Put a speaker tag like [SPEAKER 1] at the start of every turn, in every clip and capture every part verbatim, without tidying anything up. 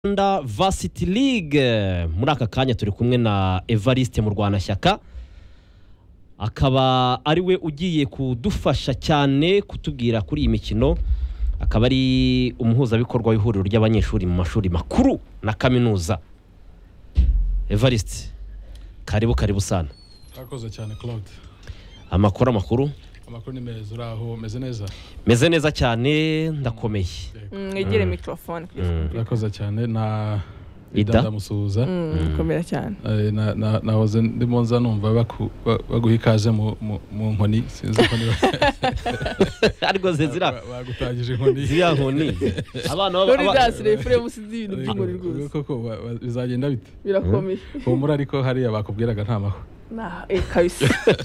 [SPEAKER 1] Rwanda Varsity League muri aka kanya turi kumwe na Evariste mu Rwanashyaka akaba ari we ugiye kudufasha cyane kutubwira kuri iyi mikino akaba ari umuhuzabikorwa w'ihuriro ry'abanyeshuri mu mashuri makuru na kaminuza. Evariste, karibu karibu sana.
[SPEAKER 2] Akoze cyane Claude.
[SPEAKER 1] Amakuru amakuru
[SPEAKER 2] Amakuru ni meza, uraho meze neza?
[SPEAKER 1] Meze neza cyane, ndakomeye.
[SPEAKER 3] Mwegere microphone.
[SPEAKER 2] Akoze cyane na
[SPEAKER 1] Ida
[SPEAKER 2] ndamusuhuza.
[SPEAKER 3] Komera cyane.
[SPEAKER 2] Na na nahoze ndimo nza numva baguha ikaze mu mu nkoni, sinzi ko niba
[SPEAKER 1] ariko zezira
[SPEAKER 2] bagutagije inkoni.
[SPEAKER 1] Ziriya nkoni. Abana
[SPEAKER 3] baba Kuri dasire fure musizi ibintu by'umuri rwose.
[SPEAKER 2] Koko bizagenda bite?
[SPEAKER 3] Birakomeye.
[SPEAKER 2] Humura ariko hariya bakubwiraga nta maho.
[SPEAKER 3] Na eh kabisa.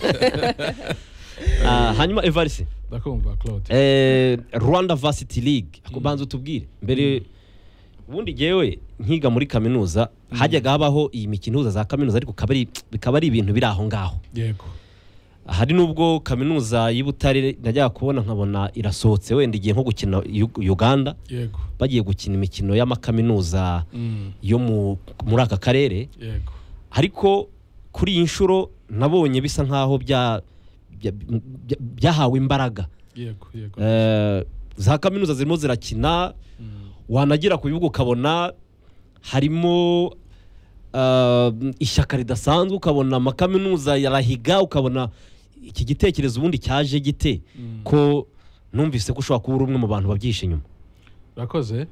[SPEAKER 1] Ah, hanyuma Evariste
[SPEAKER 2] ndakumva Claude.
[SPEAKER 1] Eh Rwanda Varsity League akubanza utubwire mbere ubundi jewe nkiga muri kaminuza hajyaga habaho iyi mikinuza za kaminuza ariko kabari bikaba ari ibintu biri aho ngaho.
[SPEAKER 2] Yego.
[SPEAKER 1] Hari nubwo kaminuza y'Ibutare najya kubona nkabona irasohotse wenda igiye nko gukina Uganda.
[SPEAKER 2] Yego.
[SPEAKER 1] Bagiye gukina imikino y'amakaminuza yo muri aka karere.
[SPEAKER 2] Yego.
[SPEAKER 1] Ariko kuri iyi nshuro nabonye bisa nkaho bya byahawe imbaraga.
[SPEAKER 2] Yego, yego.
[SPEAKER 1] Eh za kaminuza zirimo zirakina wanagira ku bibuga ukabona harimo ishyaka ridasanzwe ukabona amakaminuza yarahiga ukabona iki gitekerezo ubundi cyaje gite ko numvise ko ushobora kuba umwe mu bantu babyishe inyuma.
[SPEAKER 2] Rakoze.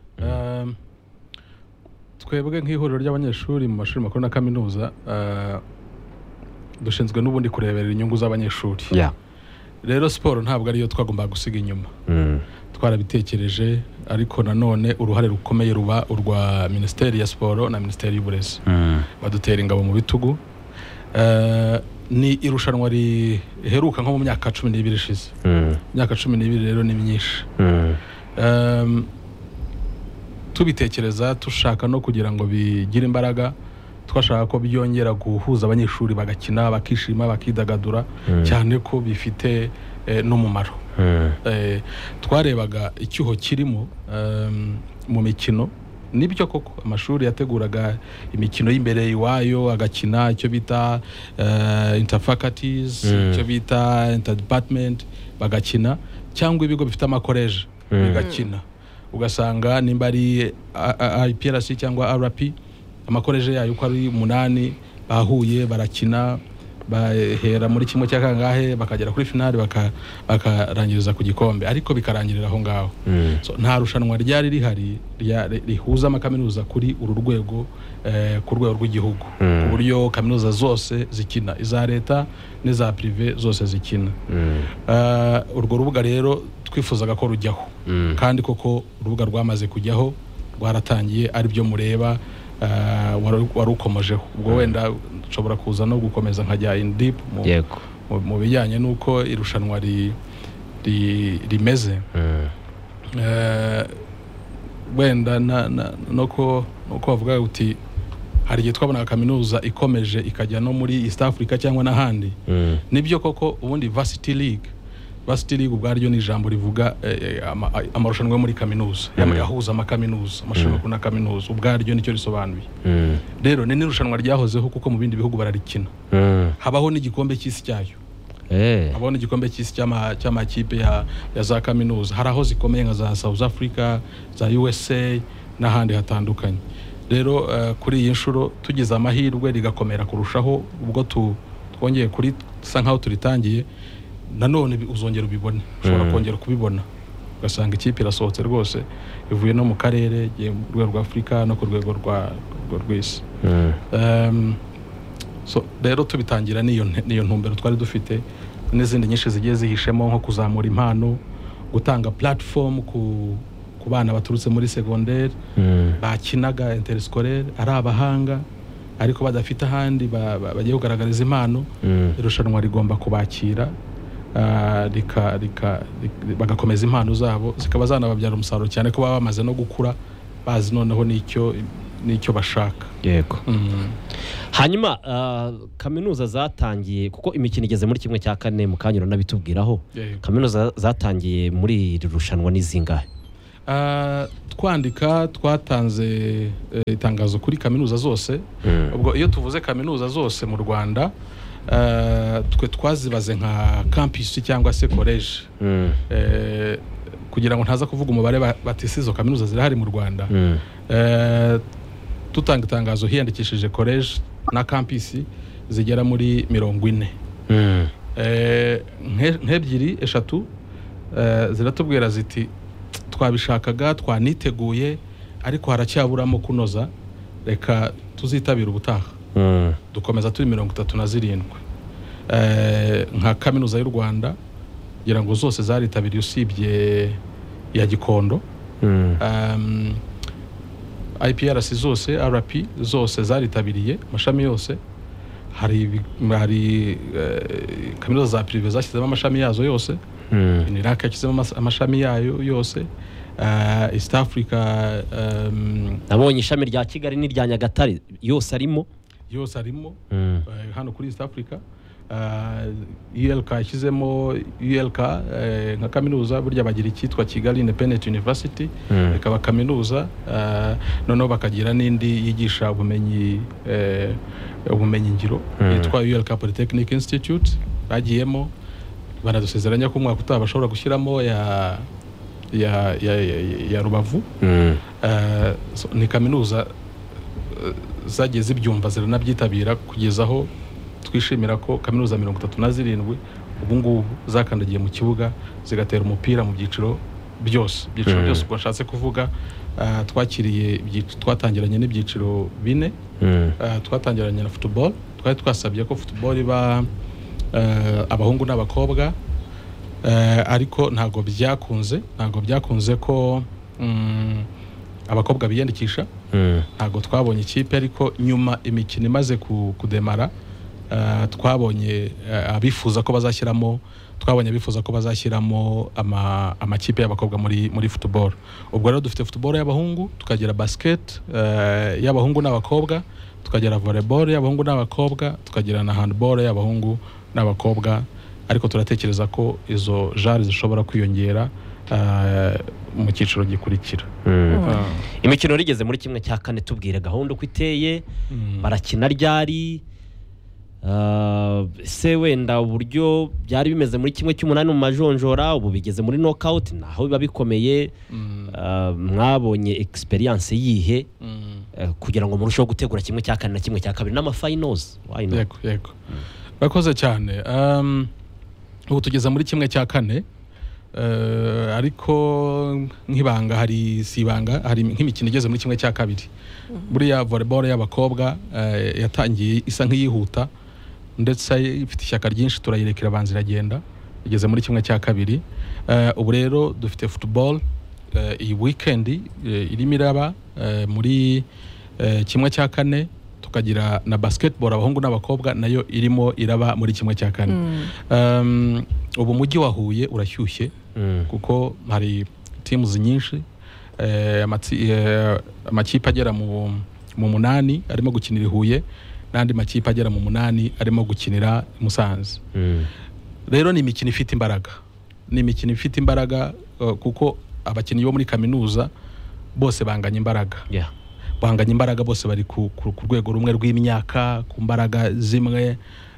[SPEAKER 2] Twebwe nk'ihuriro ry'abanyeshuri mu mashuri makuru na kaminuza dushinzwe n'ubundi kurebera inyungu z'abanyeshuri.
[SPEAKER 1] Yeah.
[SPEAKER 2] Rero siporo ntabwo ariyo twagomba gusiga inyuma. Mm. Twarabitekereje ariko nanone uruhare rukomeye ruba urwa Ministeri ya Siporo na Ministeri y'Uburezi. Mm. Badutera ingabo mu bitugu. Uh, ni irushanwa riheruka nko mu myaka cumi n'ibiri ishize. Mm. Myaka cumi n'ibiri rero ni myinshi. Mm. Um, tubitekereza tushaka no kugira ngo bigire imbaraga twashaka ko byongera guhuza abanyeshuri bagakina bakishima bakidagadura mm. cyane ko bifite eh, n'umumaro. Mm. Eh, twarebaga icyuho kirimo um, mu mikino nibyo koko amashuri yateguraga imikino y'imbere iwayo agakina icyo bita uh, interfaculties mm. icyo bita interdepartment bagakina cyangwa ibigo bifite amakoleje mm. bigakina ugasanga nimba ari I P R C cyangwa R P amakoleje yayo uko ari umunani bahuye barakina bahera muri kimwe cya kangahe bakagera kuri finale bakarangiriza ku gikombe ariko bikarangirira aho ngaho. Mm. So nta rushanwa ryari rihari rihuza amakaminuza kuri uru rwego eh, ku rwego rw'igihugu mm. ku buryo kaminuza zose zikina iza leta n'iza prive zose zikina. Mm. Uh, urwo rubuga rero twifuzaga ko rujyaho mm. kandi koko urubuga rwamaze kujyaho rwaratangiye ari byo mureba uh, warukomojeho ubwo wenda nshobora kuza no gukomeza nkajya in deep mu, mu bijyanye nuko irushanwa ri, ri, rimeze mm. uh, wenda na, na, noko nuko bavuga uti hari igihe twabona kaminuza ikomeje ikajya no muri East Africa cyangwa n'ahandi mm. nibyo koko ubundi Varsity League Varsity League ubwaryo ni ijambo rivuga eh, amarushanwa muri kaminuza mm. yahuza amakaminuza amashuri mm. na kaminuza ubwaryo nicyo risobanuye. Mm. Rero ni nirushanwa ryahozeho kuko mu bindi bihugu bararikina. Mm. Habaho n'igikombe cy'isi cyayo. Eh. Habaho n'igikombe cy'isi cyama cy'amakipe ya ya za kaminuza. Hari aho zikomeye nka za South Africa, za U S A n'ahandi hatandukanye. Rero uh, kuri iyi nshuro tugize amahirwe rigakomera kurushaho ubwo tu twongeye kuri sa nkaho turitangiye nanone uzongera ubibone ushobora mm. kongera kubibona ugasanga ikipe irasohotse rwose ivuye no mu karere mu rwego rwa Afrika no ku rwego rwa rw'isi. Mm. Um, so rero tubitangira niyo niyo ntumbero twari dufite n'izindi nyinshi zigiye zihishemo nko kuzamura impano gutanga platform ku ku bana baturutse muri secondaire mm. bakinaga interscolaire ari abahanga ariko badafite ahandi bagiye kugaragariza impano. Mm. Irushanwa rigomba kubakira Uh, rika rika bagakomeza impano zabo zikaba zanababyara umusaruro cyane ko baba bamaze no gukura bazi noneho nicyo nicyo bashaka.
[SPEAKER 1] Yego. Mm. Hanyuma uh, kaminuza zatangiye kuko imikino igeze muri kimwe cya kane mu kanyuro nabitubwiraho. Kaminuza zatangiye muri irushanwa n'izingahe?
[SPEAKER 2] Ah, twandika twatanze eh, itangazo kuri kaminuza zose. Ubwo iyo tuvuze kaminuza zose mu Rwanda eh, twe twazibaze nka campus cyangwa se college eh, kugira ngo ntaza kuvuga umubare batisi izo kaminuza zirahari mu Rwanda. eh, tutanga itangazo hiyandikishije college na campus zigera muri mirongo ine. eh, nk'ebyiri eshatu eh, ziratubwira ziti twabishakaga twaniteguye ariko haracyaburamo kunoza, reka tuzitabira ubutaha. Dukomeza turi mirongo itatu na zirindwi. eh, nka kaminuza y'u Rwanda ngira ngo zose zaritabiriye usibye ya Gikondo. um, I P R C zose, R P zose zaritabiriye, amashami yose. Hari hari uh, kaminuza za privé zashyizemo amashami yazo yose. Ni Iraq yashyizemo amashami yayo yose. uh, East Africa um,
[SPEAKER 1] nabonye ishami rya Kigali n'irya Nyagatare yose arimo
[SPEAKER 2] yose arimo uh, hano kuri East Africa. uh, U L K yashyizemo U L K uh, nka kaminuza burya bagira icyitwa Kigali Independent University, ikaba kaminuza uh, noneho bakagira n'indi yigisha ubumenyi uh, ubumenyi ngiro yitwa U L K Polytechnic Institute. Bagiyemo baradusezeranya ko umwaka utaha bashobora gushyiramo ya ya ya, ya, ya Rubavu. uh, so, ni kaminuza uh, zagiye zibyumva ziranabyitabira kugeza aho twishimira ko kaminuza mirongo itatu na zirindwi ubu ngubu zakandagiye mu kibuga zigatera umupira mu byiciro byose byiciro byose. Ubwo nshatse kuvuga uh, twakiriye twatangiranye n'ibyiciro bine. uh, twatangiranye na football. Twari twasabye ko football iba uh, abahungu n'abakobwa, uh, ariko ntago byakunze ntago byakunze ko um, abakobwa biyandikisha. Ntago twabonye ikipe, ariko nyuma imikino imaze kudemara uh, twabonye uh, abifuza ko bazashyiramo twabonye abifuza ko bazashyiramo ama amakipe y'abakobwa muri muri football. Ubwo rero dufite football y'abahungu, tukagira basket uh, y'abahungu n'abakobwa, tukagira volleyball y'abahungu n'abakobwa, tukagira na handball y'abahungu n'abakobwa, ariko turatekereza ko izo jari zishobora kwiyongera uh, mu cyiciro gikurikira.
[SPEAKER 1] Imikino rigeze muri kimwe cya kane, tubwire gahunda uko iteye. Barakina ryari, se wenda uburyo byari bimeze muri kimwe cy'umunani mu majonjora, ubu bigeze muri knockout, naho biba bikomeye. Mwabonye experience yihe kugira ngo murusheho gutegura kimwe cya kane na kimwe cya kabiri n'ama finals?
[SPEAKER 2] Yego yego, bakoze cyane. um ubu tugeze muri kimwe cya kane. Uh, ariko nk'ibanga hari sibanga hari nk'imikino igeze muri kimwe cya kabiri. Buriya volleyball y'abakobwa uh, yatangiye isa nk'iyihuta ndetse ifite ishyaka ryinshi, turayirekera abanzi iragenda, igeze muri kimwe cya kabiri. Uh, ubu rero dufite football uh, iyi weekend uh, irimo iraba uh, muri uh, kimwe cya kane, tukagira na basketball abahungu n'abakobwa nayo irimo iraba muri kimwe cya kane. mm. um, ubu mujyi wa Huye urashyushye. Mm. kuko hari teams nyinshi, eh, amakipe agera mu mu munani arimo gukinira Huye, n'andi makipe agera mu munani arimo gukinira Musanze. Mm. Rero ni imikino ifite imbaraga ni imikino ifite imbaraga uh, kuko abakinnyi bo muri kaminuza bose banganya imbaraga.
[SPEAKER 1] Yeah.
[SPEAKER 2] banganya imbaraga bose bari ku rwego rumwe rw'imyaka, ku mbaraga zimwe.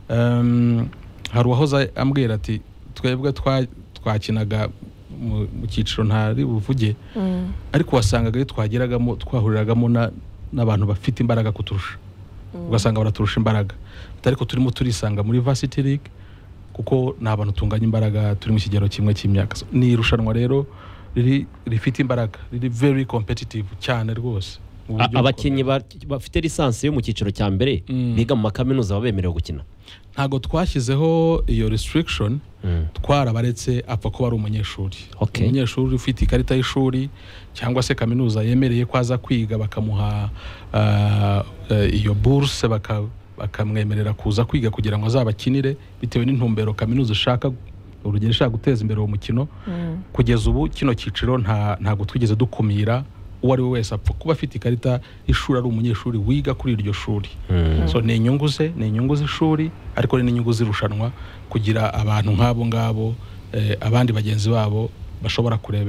[SPEAKER 2] um, hari uwahoze ambwira ati twebwe twa twakinaga mu cyiciro ntari buvuge, mm. ariko wasangaga twageragamo twahuriragamo n'abantu bafite imbaraga kuturusha. mm. ugasanga baraturusha imbaraga, ariko turimo turisanga muri Varsity League kuko nta bantu tunganya imbaraga turi mu kigero kimwe cy'imyaka. Ni irushanwa rero riri rifite imbaraga, riri very competitive cyane rwose.
[SPEAKER 1] Abakinnyi bafite lisansi yo mu cyiciro cya mbere biga mu makaminuza babemerewe gukina?
[SPEAKER 2] Ntago twashyizeho iyo restriction. mm. twarabaretse apfa ko ari umunyeshuri.
[SPEAKER 1] Okay.
[SPEAKER 2] Umunyeshuri ufite ikarita y'ishuri cyangwa se kaminuza yemereye ko aza kwiga bakamuha uh, uh, iyo bourse baka bakamwemerera kuza kwiga kugira ngo azabakinire bitewe n'intumbero kaminuza ishaka, urugero ishaka guteza imbere uwo mukino. mm. Kugeza ubu kino cyiciro nta ntago twigeze dukumira uwo ari we wese apfa kuba afite ikarita y'ishuri ari umunyeshuri wiga kuri iryo shuri. mm. So ni inyungu ze ni inyungu z'ishuri, ariko ni inyungu zirushanwa kugira abantu nk'abo ngabo eh, abandi bagenzi babo bashobora kureberaho.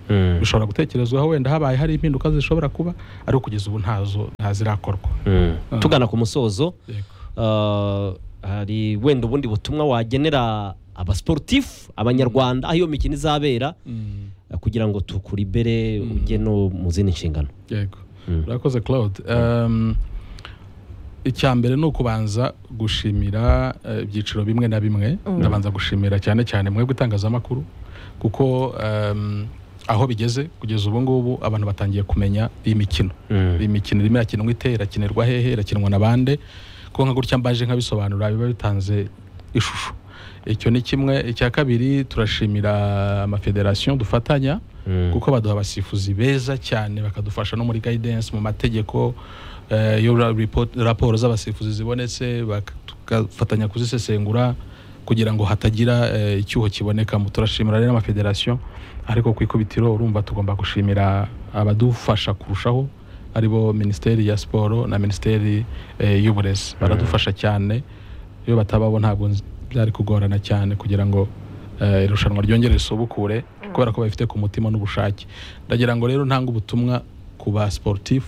[SPEAKER 1] Mm.
[SPEAKER 2] bishobora gutekerezwaho wenda habaye hari impinduka zishobora kuba ariko kugeza ubu ntazo ntazirakorwa.
[SPEAKER 1] Mm.
[SPEAKER 2] Ah.
[SPEAKER 1] tugana ku musozo
[SPEAKER 2] Yego.
[SPEAKER 1] uh, hari wenda ubundi butumwa wagenera abasportif abanyarwanda aho iyo mikino izabera
[SPEAKER 2] Mm.
[SPEAKER 1] uh, kugira ngo tukuribere
[SPEAKER 2] Mm.
[SPEAKER 1] ujye no mu zindi nshingano.
[SPEAKER 2] Yego.
[SPEAKER 1] Mm.
[SPEAKER 2] Urakoze Claude. Um, icyambere no kubanza gushimira uh, ibyiciro bimwe na bimwe.
[SPEAKER 3] Mm.
[SPEAKER 2] Ndabanza gushimira cyane cyane mwe gutangazamakuru kuko um, aho bigeze kugeza ubu ngubu abantu batangiye kumenya iyi mikino.
[SPEAKER 1] Mm.
[SPEAKER 2] Iyi mikino irimo irakinwa ite, irakinirwa hehe, irakinwa na bande, kuko nka gutya mbaje nkabisobanura biba bitanze ishusho. Icyo ni kimwe. Icya kabiri turashimira amafederation dufatanya
[SPEAKER 1] Mm.
[SPEAKER 2] kuko baduha abasifuzi beza cyane bakadufasha no muri guidance mu mategeko eh, yo report raporo z'abasifuzi zibonetse bakafatanya kuzisesengura kugira ngo hatagira eh, icyuho kiboneka. Mu turashimira rero amafederation ariko ku ikubitiro urumva tugomba gushimira abadufasha kurushaho aribo Ministeri ya Sport na Ministeri eh, y'Uburezi baradufasha cyane. Iyo batababo ntabwo byari kugorana cyane kugira ngo uh, irushanwa ryongere risubukure kubera ko bafite ku mutima n'ubushake. Ndagira ngo rero ntanga ubutumwa ku ba sportif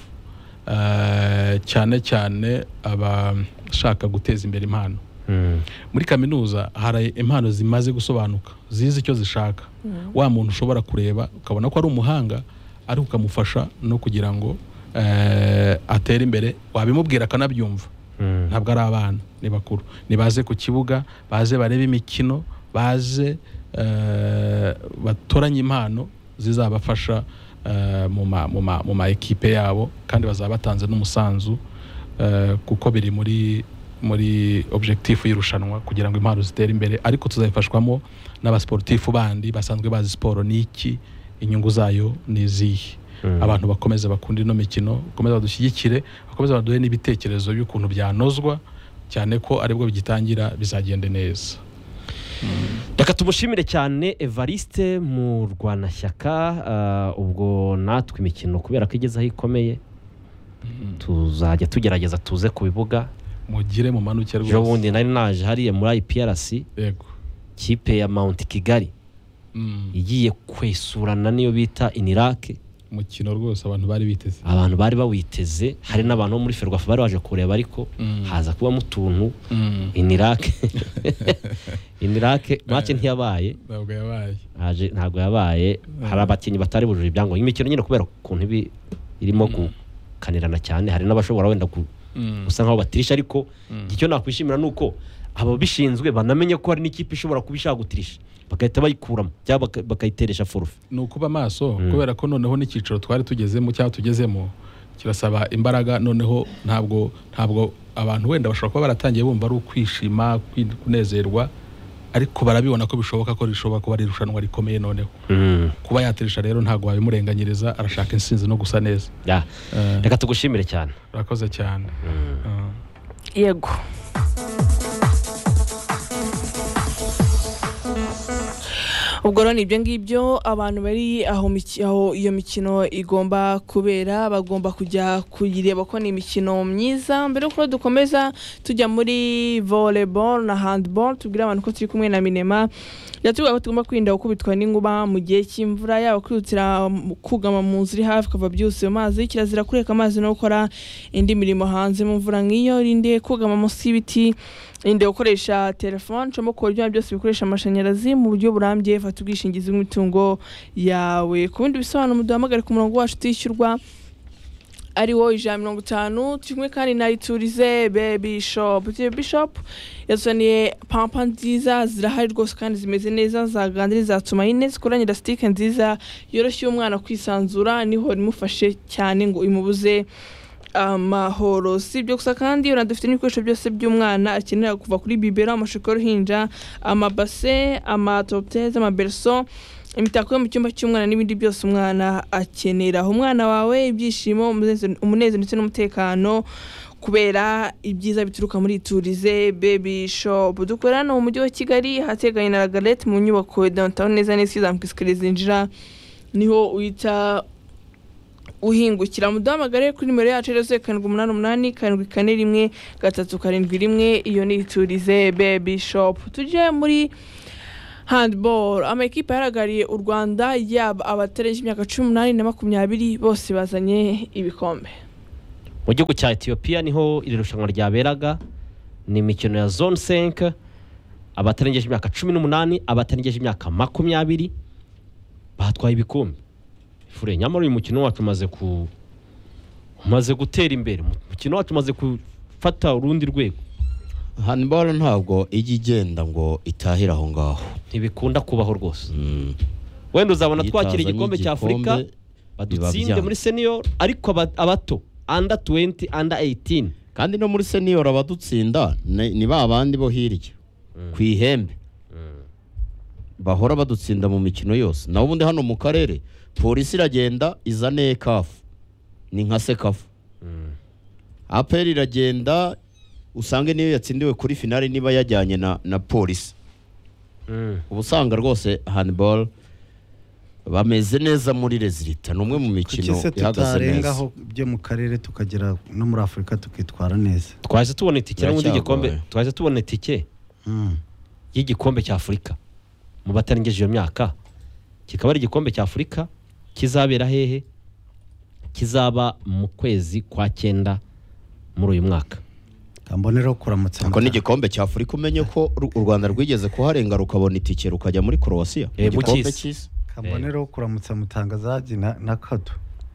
[SPEAKER 2] uh, cyane cyane abashaka guteza imbere impano.
[SPEAKER 1] Mm.
[SPEAKER 2] Muri kaminuza hari impano zimaze gusobanuka zizi icyo zishaka. Mm. Wa muntu ushobora kureba ukabona ko ari umuhanga ari ukamufasha no kugira ngo uh, atere imbere wabimubwira akanabyumva.
[SPEAKER 1] Mm.
[SPEAKER 2] Ntabwo ari abana ni bakuru nibaze ku kibuga baze barebe imikino baze uh, batoranye impano zizabafasha uh, mu ma mu ma mu ma equipe yabo kandi bazabatanze n'umusanzu uh, kuko biri muri muri objectif y'irushanwa kugira ngo impano zitere imbere ariko tuzabifashwamo n'abasportifu bandi basanzwe bazi sport niki inyungu zayo nizihe. Mm. Abantu bakomeza bakunda ino mikino bakomeza badushyigikire bakomeza baduhe n'ibitekerezo by'ukuntu byanozwa cyane ko aribwo bigitangira bizagende neza.
[SPEAKER 1] Reka tumushimire cyane Evariste mu Rwanashyaka. uh, ubwo natwe imikino kubera ko igeze aho ikomeye tuzajya tugerageza tuze ku bibuga
[SPEAKER 2] mugire mu manuke rwose.
[SPEAKER 1] Jo bundi nari naje hariya muri I P R C
[SPEAKER 2] Yego.
[SPEAKER 1] kipe ya Mount Kigali
[SPEAKER 2] Mm.
[SPEAKER 1] igiye kwesurana niyo bita Inirake.
[SPEAKER 2] Mukino rwose abantu bari biteze
[SPEAKER 1] abantu bari bawiteze hari n'abantu bo muri Ferwafa bari baje kureba ariko
[SPEAKER 2] Mm.
[SPEAKER 1] haza kuba mu tuntu
[SPEAKER 2] Mm.
[SPEAKER 1] Inirake Inirake match ntiyabaye
[SPEAKER 2] ntabwo yabaye
[SPEAKER 1] haje ntabwo yabaye. Hari abakinyi batari bujuje ibyango imikino nyine kubera ukuntu ibi irimo gukanirana cyane hari n'abashobora wenda ku
[SPEAKER 2] Mm.
[SPEAKER 1] gusa nkaho batirisha ariko
[SPEAKER 2] Mm.
[SPEAKER 1] icyo nakwishimira nuko abo bishinzwe banamenye ko hari n'ikipe ishobora kubishaka gutirisha bagahita bayikuramo cyangwa baka- bakayiteresha forfe.
[SPEAKER 2] ni ukuba maso
[SPEAKER 1] Mm.
[SPEAKER 2] kubera ko noneho n'ikiciro twari tugezemo cyangwa tugezemo kirasaba imbaraga noneho ntabwo ntabwo abantu wenda bashobora kuba baratangiye bumva ari ukwishima kwi- kunezerwa ariko barabibona ko bishoboka ko rishoboka kuba ari irushanwa rikomeye noneho
[SPEAKER 1] Mm.
[SPEAKER 2] kuba yatirisha rero ntabwo wabimurenganyiriza arashaka insinzi no gusa neza.
[SPEAKER 1] Ya.
[SPEAKER 2] Eh,
[SPEAKER 1] Reka tugushimire cyane.
[SPEAKER 2] urakoze cyane.
[SPEAKER 1] Mm.
[SPEAKER 2] Eh.
[SPEAKER 3] yego. ubwo rero ni ibyo ngibyo abantu bari aho miki- aho iyo mikino igomba kubera bagomba kujya kuyireba ko ni imikino myiza. Mbere yuko dukomeza tujya muri volleyball na handball tubwira abantu ko turi kumwe na Minema yatubwira ko tugomba kwirinda gukubitwa n'inkuba mu gihe cy'imvura yaba kwihutira kugama mu nzu iri hafi ukava byose mu mazi kirazira kureka amazi no gukora indi mirimo hanze mu mvura nk'iyo irinde kugama munsi y'ibiti irinde gukoresha telefone comokora ibyo byose bikoresha amashanyarazi mu buryo burambye fata ubwishingizi bw'imitungo yawe. Ku bindi bisobanuro muduhamagare ku murongo wacu utishyurwa ari wo ijana mirongo itanu turi kumwe kandi na Iturize Baby Shop. Baby Shop yazaniye pampa nziza zirahari rwose kandi zimeze neza zagandiri zatuma ine zikoranye elastique nziza yoroshye umwana kwisanzura niho rimufashe cyane ngo imubuze amahoro. Si ibyo gusa kandi unadufite n'ibikoresho byose by'umwana akenera kuva kuri bibero amashuka y'uruhinja amabase amatopteze amaberso imitako yo mu cyumba cy'umwana n'ibindi byose umwana akenera. Umwana wawe ibyishimo umunezero ndetse n'umutekano kubera ibyiza bituruka muri Iturize Baby Shop. Dukorana mu mujyi wa Kigali hateganye na Galette mu nyubako ya downtown neza neza izamukisukire zinjira niho uhita uhingukira. Muduhamagare kuri nimero yacu rero karindwi umunani umunani karindwi kane rimwe gatatu karindwi rimwe iyo ni Iturize Baby Shop. Tuje muri handball amakipe yaragariye u Rwanda yaba abatarengeje imyaka cumi n'umunani na makumyabiri bose bazanye ibikombe.
[SPEAKER 1] Mu gihugu cya Ethiopia niho iri rushanwa ryaberaga, ni imikino ya zone cinq, abatarengeje imyaka cumi n'umunani, abatarengeje imyaka makumyabiri batwaye ibikombe. Fure nyamara uyu mukino wacu maze ku maze gutera imbere, mukino wacu maze gufata urundi rwego.
[SPEAKER 4] Handball ntabwo ijya igenda ngo itahira aho ngaho,
[SPEAKER 1] ntibikunda kubaho rwose. mm. Wenda uzabona twakira igikombe cya Afrika badutsinde muri senior, ariko abato under twenty under eighteen,
[SPEAKER 4] kandi no muri senior abadutsinda ni ba bandi bo hirya mm. ku ihembe mm. bahora badutsinda mu mikino yose. Naho ubundi hano mu karere polisi iragenda izane kafu, ni nka sekafu. mm. A P R iragenda usange niyo yatsindiwe kuri finale niba yajyanye na na polisi. mm. Ubusanga rwose handball bameze neza muri resulta, numwe mu mikino
[SPEAKER 5] ihagaze neza byo mu karere tukagera no muri Afrika tukitwara neza.
[SPEAKER 1] Twaje tubona itike n'undi gikombe, twaje tubona itike
[SPEAKER 5] mm.
[SPEAKER 1] y'igikombe cya Afrika mu batarengeje iyo myaka, kikaba ari igikombe cya Afrika kizabera hehe, kizaba mu kwezi kwa cyenda muri uyu mwaka.
[SPEAKER 5] Kambonero kuramutse
[SPEAKER 4] ako ni igikombe cya Afrika. Umenye ko u Rwanda rwigeze kuharenga rukabona itike rukajya muri Croatia,
[SPEAKER 1] e, igikombe cy'isi.
[SPEAKER 5] Kambonero kuramutse mutangazaji na, na kado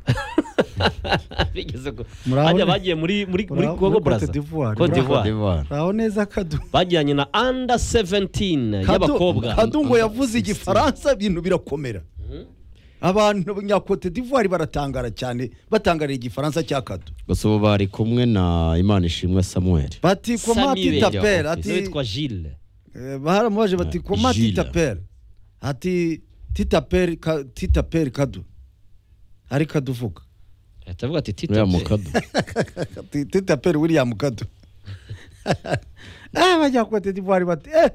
[SPEAKER 1] bigeze ko ajya bagiye muri muri muri Congo Brazza, Cote d'Ivoire.
[SPEAKER 5] Raho neza kado
[SPEAKER 1] bajyanye na under seventeen y'abakobwa.
[SPEAKER 5] Kado ngo yavuze igifaransa ibintu birakomera. Abantu nya Cote d'Ivoire baratangara cyane, batangarira igifaransa cya kado.
[SPEAKER 4] Gusa bo bari kumwe na Imana ishimwe Samuel.
[SPEAKER 5] Bati comment tu t'appelles?
[SPEAKER 1] Ati witwa Gilles.
[SPEAKER 5] Eh baharamuje bati comment tu t'appelles? Ati titaperi ka titaperi kado. Ari kaduvuga.
[SPEAKER 1] Atavuga ati titaperi.
[SPEAKER 5] Titaperi William Kado. Ah bajya Cote d'Ivoire bati eh.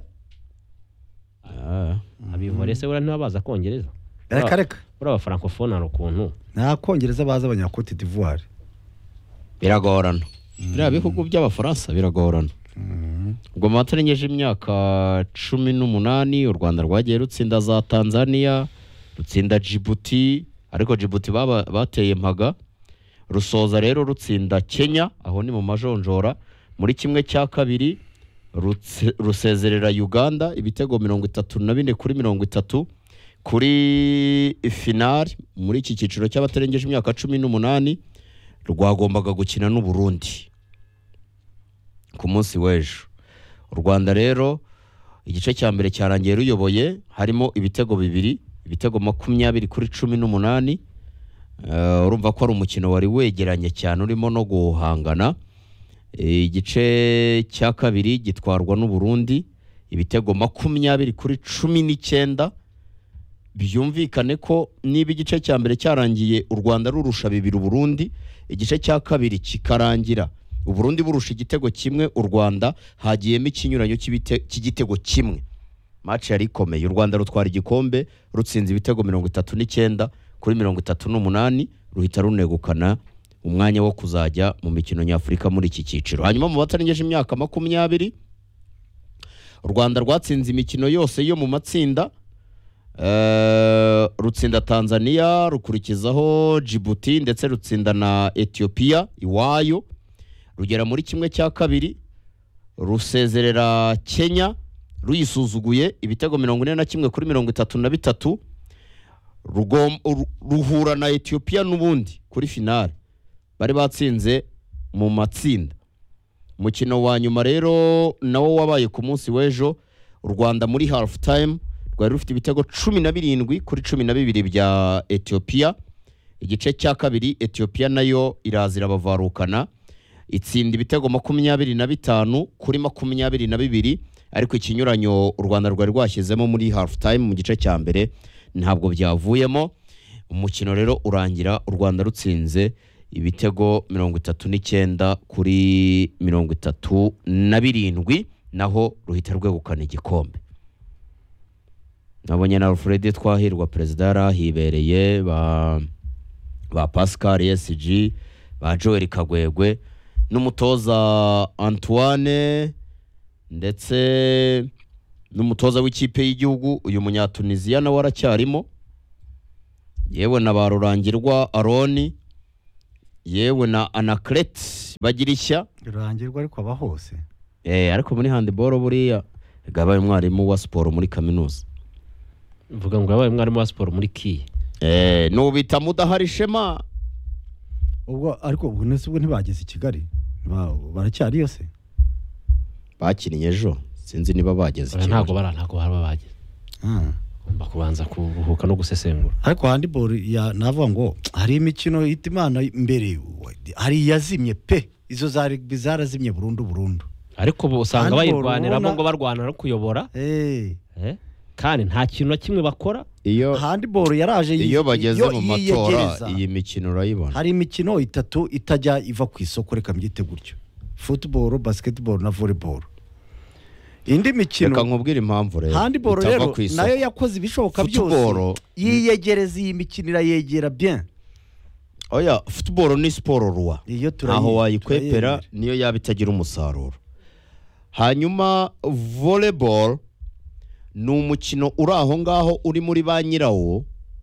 [SPEAKER 1] Ah abivore se ura ntibabaza kongereza.
[SPEAKER 5] Reka reka.
[SPEAKER 1] Ura ba francophone ari ukuntu.
[SPEAKER 5] Nta kongereza baza abanya Cote d'Ivoire.
[SPEAKER 4] Biragorana. Biriya bihugu by'abafaransa biragorana. Ubwo matarengeje imyaka cumi n'umunani u Rwanda rwagiye rutsinda za Tanzania, rutsinda Djibouti, ariko Djibouti baba bateye mpaga. Rusoza rero rutsinda Kenya, aho ni mu majonjora. Muri kimwe cya kabiri rusezerera Uganda ibitego mirongo itatu na bine kuri mirongo itatu. Kuri finale muri iki cyiciro cy'abatarengeje imyaka cumi n'umunani rwagombaga gukina n'u Burundi ku munsi w'ejo. U Rwanda rero igice cya mbere cyarangiye ruyoboye, harimo ibitego bibiri, ibitego makumyabiri kuri cumi n'umunani. Uh, urumva ko ari umukino wari wegeranye cyane urimo no guhangana. Igice cya kabiri gitwarwa n'u Burundi ibitego makumyabiri kuri cumi n'icyenda. Byumvikane ko niba igice cya mbere cyarangiye u Rwanda rurusha bibiri u Burundi, igice cya kabiri kikarangira u Burundi burusha igitego kimwe u Rwanda, hagiyemo ikinyuranyo cy'igitego kimwe. Match yari ikomeye. U Rwanda rutwara igikombe rutsinze ibitego mirongo itatu n'icyenda kuri mirongo itatu n'umunani, ruhita runegukana umwanya wo kuzajya mu mikino nyafurika muri iki cyiciro. Hanyuma mu batarengeje imyaka makumyabiri u Rwanda rwatsinze imikino yose yo mu matsinda. Uh, rutsinda Tanzania, rukurikizaho Djibouti ndetse rutsinda na Ethiopia iwayo. Rugera muri kimwe cya kabiri rusezerera Kenya ruyisuzuguye ibitego mirongo ine na kimwe kuri mirongo itatu na bitatu. Ruhura na Ethiopia n'ubundi kuri finale bari batsinze mu matsinda. Mukino wa nyuma rero nawo wabaye ku munsi w'ejo. U Rwanda muri half time rwari rufite ibitego cumi na birindwi kuri cumi na bibiri bya Ethiopia. Igice cya kabiri Ethiopia nayo irazira bavarukana itsinda ibitego makumyabiri na bitanu kuri makumyabiri na bibiri, ariko ikinyuranyo u Rwanda rwari rwashyizemo muri half time mu gice cya mbere ntabwo byavuyemo. Umukino rero urangira u Rwanda rutsinze ibitego mirongo itatu n'icyenda kuri mirongo itatu na birindwi, naho ruhita rwegukana igikombe. Nabonye na Alfred Twahirwa perezida yarahibereye, ba ba Pascal S G, ba Joel Kagwegwe n'umutoza Antoine ndetse n'umutoza w'ikipe y'igihugu uyu munyatuniziya nawe aracyarimo, yewe na ba Rurangirwa Aroni, yewe na Anaclet Bagirishya.
[SPEAKER 5] Rurangirwa ariko aba hose
[SPEAKER 4] eh ariko muri handball buriya gabaye umwarimu wa sport muri kaminuza.
[SPEAKER 1] Mvuga ngo yabaye umwarimu wa sport muri Kiye.
[SPEAKER 4] Eh no bita Mudahari Shema.
[SPEAKER 5] ubwo ariko ubwo nese ubwo ntibageze i Kigali baracyari yose
[SPEAKER 4] bakinnye ejo sinzi niba bageze
[SPEAKER 1] Kigali. Ntago bara ntago baba bageze.
[SPEAKER 5] Ah.
[SPEAKER 1] Ugomba kubanza kuruhuka no gusesengura.
[SPEAKER 5] Ariko handball ya navuga ngo hari imikino hitimana mbere hari yazimye pe izo za rugby zarazimye burundu burundu.
[SPEAKER 1] Ariko usanga bayirwaniramo ngo barwana no kuyobora.
[SPEAKER 5] Eh.
[SPEAKER 1] Eh? Kandi nta kintu na kimwe bakora.
[SPEAKER 4] Iyo
[SPEAKER 5] handball yaraje
[SPEAKER 4] iyo bageze mu matora iyi mikino urayibona.
[SPEAKER 5] Hari imikino itatu itajya iva ku isoko reka mbyite gutyo. Football, basketball na volleyball. Indi mikino
[SPEAKER 4] reka nkubwire impamvu rero.
[SPEAKER 5] Handball rero nayo yakoze ibishoboka byose. Yiyegereza iyi mikino irayegera bien.
[SPEAKER 4] Oya football ni sport ruwa. Aho wayikwepera niyo yaba itagira umusaruro. Hanyuma volleyball ni umukino uri aho ngaho uri muri ba nyirawo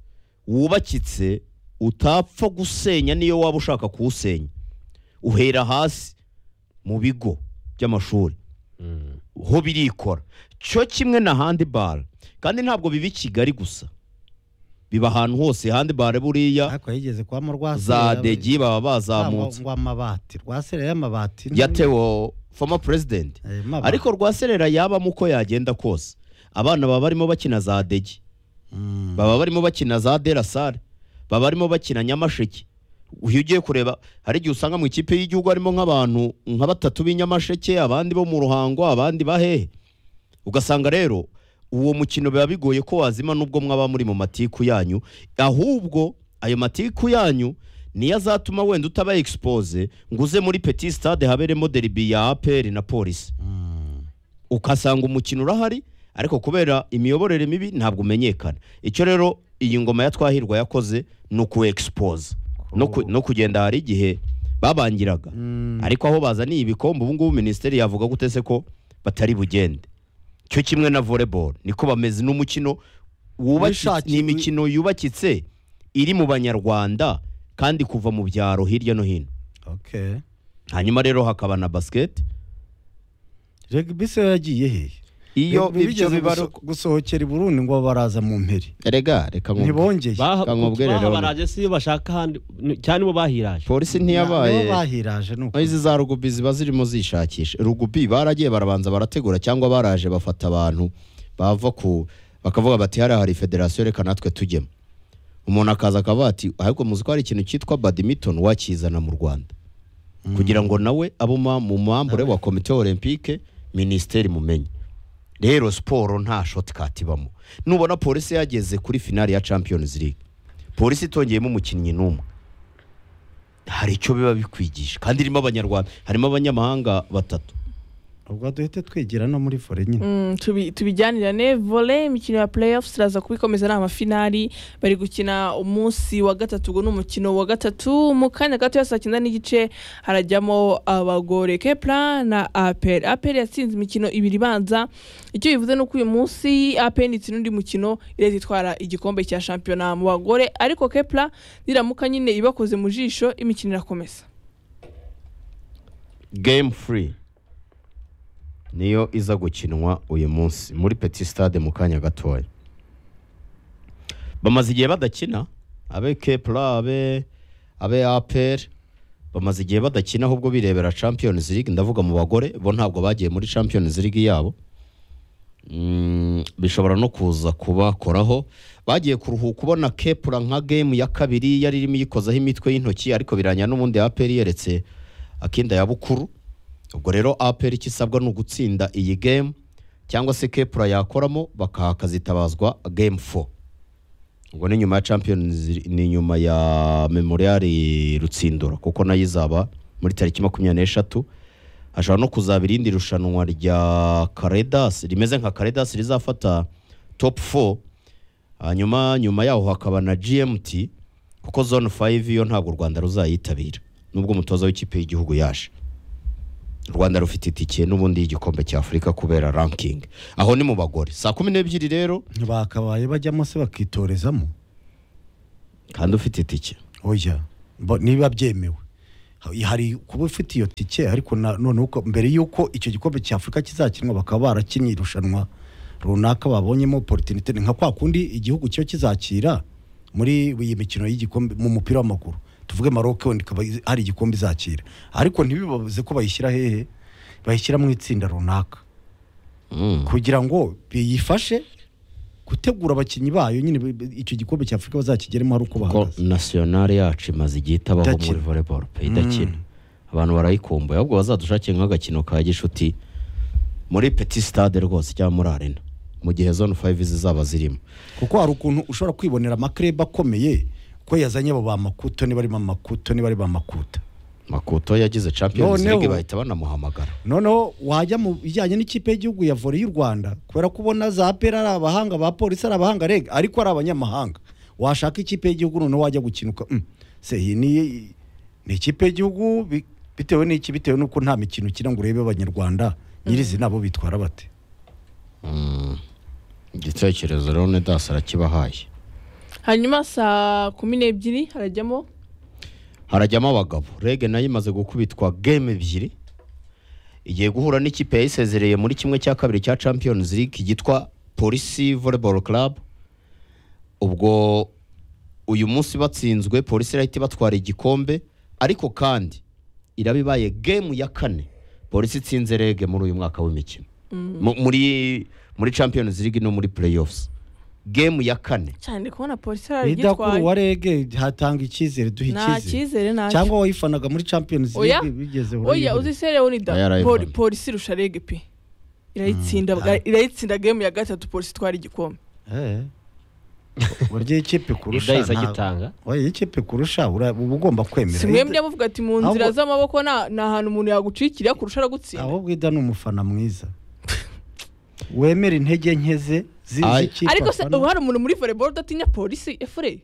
[SPEAKER 4] wubakitse utapfa gusenya niyo waba ushaka kuwusenya. Uhera hasi mu bigo by'amashuri. Mm. Ho birikora. Cyo kimwe na handball kandi ntabwo bibi Kigali gusa. Biba ahantu hose handball buriya.
[SPEAKER 5] Ariko yigeze kwa mu Rwanda
[SPEAKER 4] za Degi baba bazamutse.
[SPEAKER 5] Ngo amabati, Rwaserera y'amabati.
[SPEAKER 4] Yatewo former president.
[SPEAKER 5] Eh,
[SPEAKER 4] ariko Rwaserera yaba muko yagenda kose. Abana baba barimo bakina za Degi. Mm. Baba barimo bakina za Derasare. Baba barimo bakina Nyamasheke. Uyu ugiye kureba hari igihe usanga mu ikipe y'igihugu harimo nk'abantu nka batatu b'inyamasheke abandi bo mu Ruhango abandi bahehe. Ugasanga rero uwo mukino biba bigoye ko wazima nubwo mwaba muri mu matiku yanyu, ahubwo ayo matiku yanyu niyo azatuma wenda utaba expose nguze muri Petit Stade haberemo derby ya A P R na Police. Mm. Ukasanga umukino urahari ariko kubera imiyoborere mibi ntabwo umenyekana. Icyo rero iyi ngoma ya Twahirwa yakoze no ku expose no ku, no kugenda hari igihe babangiraga. Mm. Ariko aho bazaniye ibikombe ubu ngubu ministeri yavuga gutese ko batari bugende. Cyo kimwe na volleyball niko bameze n'umukino wubakitse ni imikino yubakitse iri mu Banyarwanda kandi kuva mu byaro hirya no hino.
[SPEAKER 5] Okay.
[SPEAKER 4] Hanyuma rero hakaba na basket.
[SPEAKER 5] Rugby se yagiye he?
[SPEAKER 4] Iyo ibyo bibaro
[SPEAKER 5] gusohokera i Burundi ngo baraza mu mperi.
[SPEAKER 4] Erega reka ngo
[SPEAKER 5] ntibongeye.
[SPEAKER 1] Kankubwire rero baraje si bashaka handi cyane bo bahiraje.
[SPEAKER 4] Polisi ntiyabaye.
[SPEAKER 5] Bo bahiraje nuko.
[SPEAKER 4] Izi za rugby ziba zirimo zishakisha. Rugby baragiye barabanza barategura cyangwa baraje bafata abantu bava ku bakavuga bati hari hari federation reka natwe tujyemo. Umuntu akaza akavuga ati ahubwo muzi ko hari ikintu cyitwa badminton wakizana mu Rwanda. Mm. Kugira ngo nawe abo mu mambure wa Comité Olympique ministeri mumenye. Rero sport nta shortcut ibamo. Nubona Polisi yageze kuri finale ya Champions League. Polisi itongeyemo umukinnyi numwe. Hari icyo biba bikwigisha kandi irimo abanyarwanda, harimo abanyamahanga batatu.
[SPEAKER 5] Ubwo duhite twigira no muri volley nyine.
[SPEAKER 3] Mm, tubi tubijyanirane volley imikino ya playoffs raza kubikomeza na finali bari gukina umunsi wa gatatu go n'umukino wa gatatu mu kanya gato ya saa cyenda n'igice harajyamo abagore Kepla na A P R. A P R yatsinze imikino ibiri banza icyo bivuze no ku uyu munsi A P R itsinda undi mukino irezi itwara igikombe cya championnat mu bagore ariko Kepla niramuka nyine ibakoze mu jisho imikino irakomeza.
[SPEAKER 4] Game free niyo iza gukinwa uyu munsi muri Petit Stade mu kanya gatoya. Bamaze igihe badakina abe Kepla abe abe A P R bamaze igihe badakina ahubwo birebera Champions League ndavuga mu bagore bo ntabwo bagiye muri Champions League yabo. Mm, bishobora no kuza kubakoraho bagiye kuruhuka kubona Kepla nka game ya kabiri yari irimo yikozaho imitwe y'intoki ariko biranya n'umundi A P R yeretse akinda ya bukuru. Ubwo rero A P R ikisabwa no gutsinda iyi game cyangwa se Kepla yakoramo bakakazitabazwa game four. Ubwo ni nyuma ya Champions ni nyuma ya Memorial Rutsindura kuko nayizaba muri tariki makumyabiri n'eshatu. Hashobora no kuzaba irindi rushanwa rya Caridas rimeze nka Caridas rizafata top four. Hanyuma nyuma yaho hakaba na G M T kuko zone five yo ntabwo u Rwanda ruzayitabira nubwo umutoza w'ikipe y'igihugu yaje. u Rwanda rufite itike n'ubundi y'igikombe cya Afurika kubera ranking aho ni mu bagore saa kumi n'ebyiri rero
[SPEAKER 5] bakabaye bajyamo se bakitorezamo
[SPEAKER 4] kandi ufite itike
[SPEAKER 5] oya Bo- niba byemewe hari kuba ufite iyo tike ariko na- none uko mbere y'uko icyo gikombe cya Afurika kizakinwa bakaba barakinnye irushanwa runaka babonyemo opportunity nka kwa kundi igihugu cyo kizakira muri iyi mikino y'igikombe mu mupira w'amaguru tuvuge Maroc wenda ikaba hari igikombe izakira ariko ntibibabuze ko bayishyira hehe bayishyira mu itsinda runaka
[SPEAKER 4] Mm.
[SPEAKER 5] kugira ngo biyifashe gutegura abakinnyi bayo nyine b- b- icyo gikombe cya Afurika bazakigeremo hari uko
[SPEAKER 4] ko
[SPEAKER 5] bahagaze
[SPEAKER 4] national yacu imaze igihe itabaho
[SPEAKER 5] Idakina.
[SPEAKER 4] muri volleyball pe idakina abantu barayikumbuye ahubwo bazadushakire nk'agakino ka gishuti muri petit stade rwose cyangwa muri arena mu gihe zone five zizaba zirimo
[SPEAKER 5] kuko hari ukuntu ushobora kwibonera amakreba akomeye ko yazanye abo ba Makuto niba ari ba Makuto niba ari ba Makuta
[SPEAKER 4] Makuto yagize Champions
[SPEAKER 5] Noneho-
[SPEAKER 4] League bahita banamuhamagara
[SPEAKER 5] noneho wajya mu bijyanye n'ikipe y'igihugu ya volley y'u Rwanda kubera ko ubona za pera ari abahanga ba polisi ari abahanga reg ariko ari abanyamahanga washaka ikipe y'igihugu noneho wajya gukinuka mm. se iyi ni ni ikipe y'igihugu bi- bitewe n'iki bitewe n'uko nta mikino ukina ngo urebe abanyarwanda nyirizi nabo bitwara bate
[SPEAKER 4] Mm. igitekerezo rero ne das arakibahaye
[SPEAKER 3] hanyuma saa kumi n'ebyiri harajyamo
[SPEAKER 4] harajyamo abagabo rege nayo imaze gukubitwa game ebyiri igiye guhura n'ikipe yayisezereye muri kimwe cya kabiri cya Champions League gitwa Police Volleyball Club ubwo uyu munsi batsinzwe Police irahita batwara igikombe ariko kandi irabibaye game ya kane Police itsinze rege muri uyu mwaka w'imikino Mu- muri muri Champions League no muri playoffs game ya kane
[SPEAKER 3] cyane kubona polisi
[SPEAKER 5] idakuru
[SPEAKER 3] aragitwaye
[SPEAKER 5] wa rege hatanga icyizere duha
[SPEAKER 3] nta
[SPEAKER 5] icyizere
[SPEAKER 3] cyizere ntacyo
[SPEAKER 5] cyangwa wayifanaga muri Champions
[SPEAKER 3] Oya.
[SPEAKER 5] League bigeze
[SPEAKER 3] oya uzi sere unida
[SPEAKER 4] Oya, arayivana.
[SPEAKER 3] polisi irusha rege pe irayitsinda irayitsinda game ya gatatu polisi itwara igikombe
[SPEAKER 5] eh burya ikipe kurusha
[SPEAKER 1] idahise
[SPEAKER 5] nta-
[SPEAKER 1] agitanga
[SPEAKER 5] oya ikipe kurusha ura- uba ugomba kwemera
[SPEAKER 3] si mwebwe muvuga ati mu nzira
[SPEAKER 5] Ahubwo-
[SPEAKER 3] z'amaboko nta nta hantu umuntu yagucikira kurusha aragutsinda
[SPEAKER 5] ahubwo ida ni umufana mwiza wemera intege nke ze zi-
[SPEAKER 4] Ay.
[SPEAKER 5] z'ikipe
[SPEAKER 3] ariko se
[SPEAKER 5] afana.
[SPEAKER 3] ubu hari umuntu muri volleyball udatinya polisi efure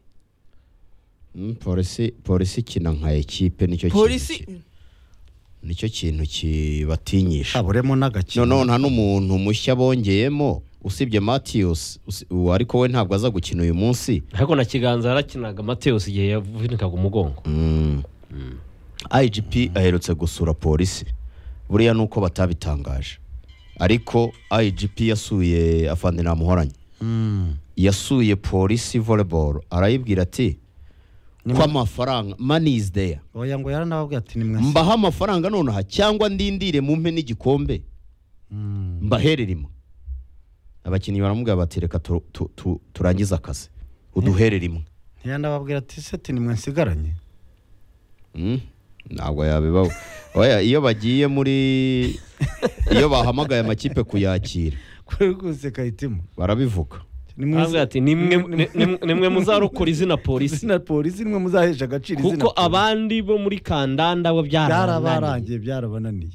[SPEAKER 4] Mm, Police Police ikina nka ekipe nicyo kintu
[SPEAKER 3] polisi
[SPEAKER 4] ki- nicyo kintu kibatinyisha
[SPEAKER 5] haburemo n'agakino
[SPEAKER 4] noneho nta n'umuntu mushya bongeyemo usibye Matthews usi- uwo ariko we ntabwo aza gukina uyu munsi
[SPEAKER 1] ariko na kiganza yarakinaga Mateus igihe yavunikaga umugongo
[SPEAKER 4] Mm. I G P aherutse gusura polisi buriya nuko batabitangaje ariko I G P yasuye afande namuhoranye
[SPEAKER 5] Mm.
[SPEAKER 4] yasuye polisi volleyball arayibwira ati ko amafaranga money is there
[SPEAKER 5] oya ngo yaranababwiye ati ni mwese
[SPEAKER 4] mbaha amafaranga nonaha cyangwa ndindire mumpe n'igikombe
[SPEAKER 5] Mm.
[SPEAKER 4] mbahererimo abakinnyi baramubwira bati reka tu- tu- tu- turangize akazi uduherere imwe
[SPEAKER 5] ntiyanababwira ati se ati ni mwe nsigaranye
[SPEAKER 4] Mm, ntabwo yabibaho oya iyo bagiye muri iyo bahamagaye amakipe kuyakira
[SPEAKER 5] kuri guseka hitimo
[SPEAKER 4] barabivuga
[SPEAKER 5] ni mwe
[SPEAKER 1] aravuga ati nimwe nimwe- nimwe muzarokora izina polisi
[SPEAKER 5] na polisi nimwe muzahesha agaciro izina
[SPEAKER 1] kuko
[SPEAKER 5] polisi.
[SPEAKER 1] abandi bo muri kandanda bo byarabananiye
[SPEAKER 5] byarabarangiye byarabananiye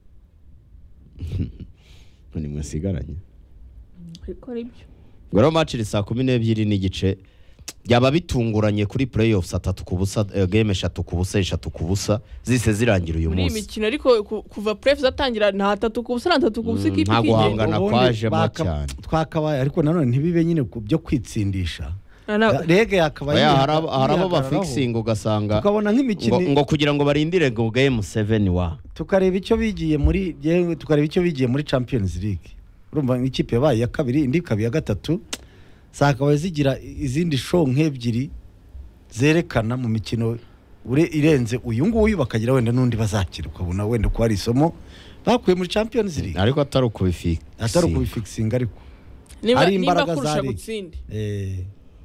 [SPEAKER 4] nimwe sigaranye
[SPEAKER 3] ariko aribyo
[SPEAKER 4] ngo rero match iri saa kumi n'ebyiri n'igice byaba bitunguranye kuri playoffs atatu ku busa eh, game eshatu ku busa eshatu ku busa zise zirangira uyu
[SPEAKER 3] muri iyi
[SPEAKER 4] munsi
[SPEAKER 3] mikino ariko ku- kuva pref zatangira nta tatu ku busa nta tatu ku busa
[SPEAKER 4] Mm,
[SPEAKER 3] ikipe
[SPEAKER 4] nta
[SPEAKER 3] ikigenga
[SPEAKER 4] guhangana
[SPEAKER 5] Ubundi
[SPEAKER 4] kwajemo
[SPEAKER 5] baka-
[SPEAKER 4] cyane.
[SPEAKER 5] twakabaye ariko nanone ntibibe nyine ku byo kwitsindisha
[SPEAKER 3] Na- na-
[SPEAKER 5] rege yakabaye
[SPEAKER 4] oya
[SPEAKER 5] yiha-
[SPEAKER 4] hari abo- hari abo
[SPEAKER 5] yihagararaho.
[SPEAKER 4] bafixing ugasanga
[SPEAKER 5] tukabona nk'imikino
[SPEAKER 4] ngo, ngo kugira ngo barindire ngo game seven wa
[SPEAKER 5] tukareba icyo bigiye muri yewe tukareba icyo bigiye muri Champions League urumva ikipe yabaye ya kabiri indi ikaba iya gatatu zakabaye zigira izindi show nk'ebyiri zerekana mu mikino ure irenze uyu nguyu bakagira wenda n'undi bazakira ukabona wenda ko hari isomo bakuye muri Champions League
[SPEAKER 4] ariko atari ukubifika
[SPEAKER 5] atari ukubifixinga ariko
[SPEAKER 3] niba
[SPEAKER 5] ari
[SPEAKER 3] niba
[SPEAKER 5] imbaraga
[SPEAKER 3] kurusha
[SPEAKER 5] za Ligue.
[SPEAKER 3] gutsinda
[SPEAKER 5] eh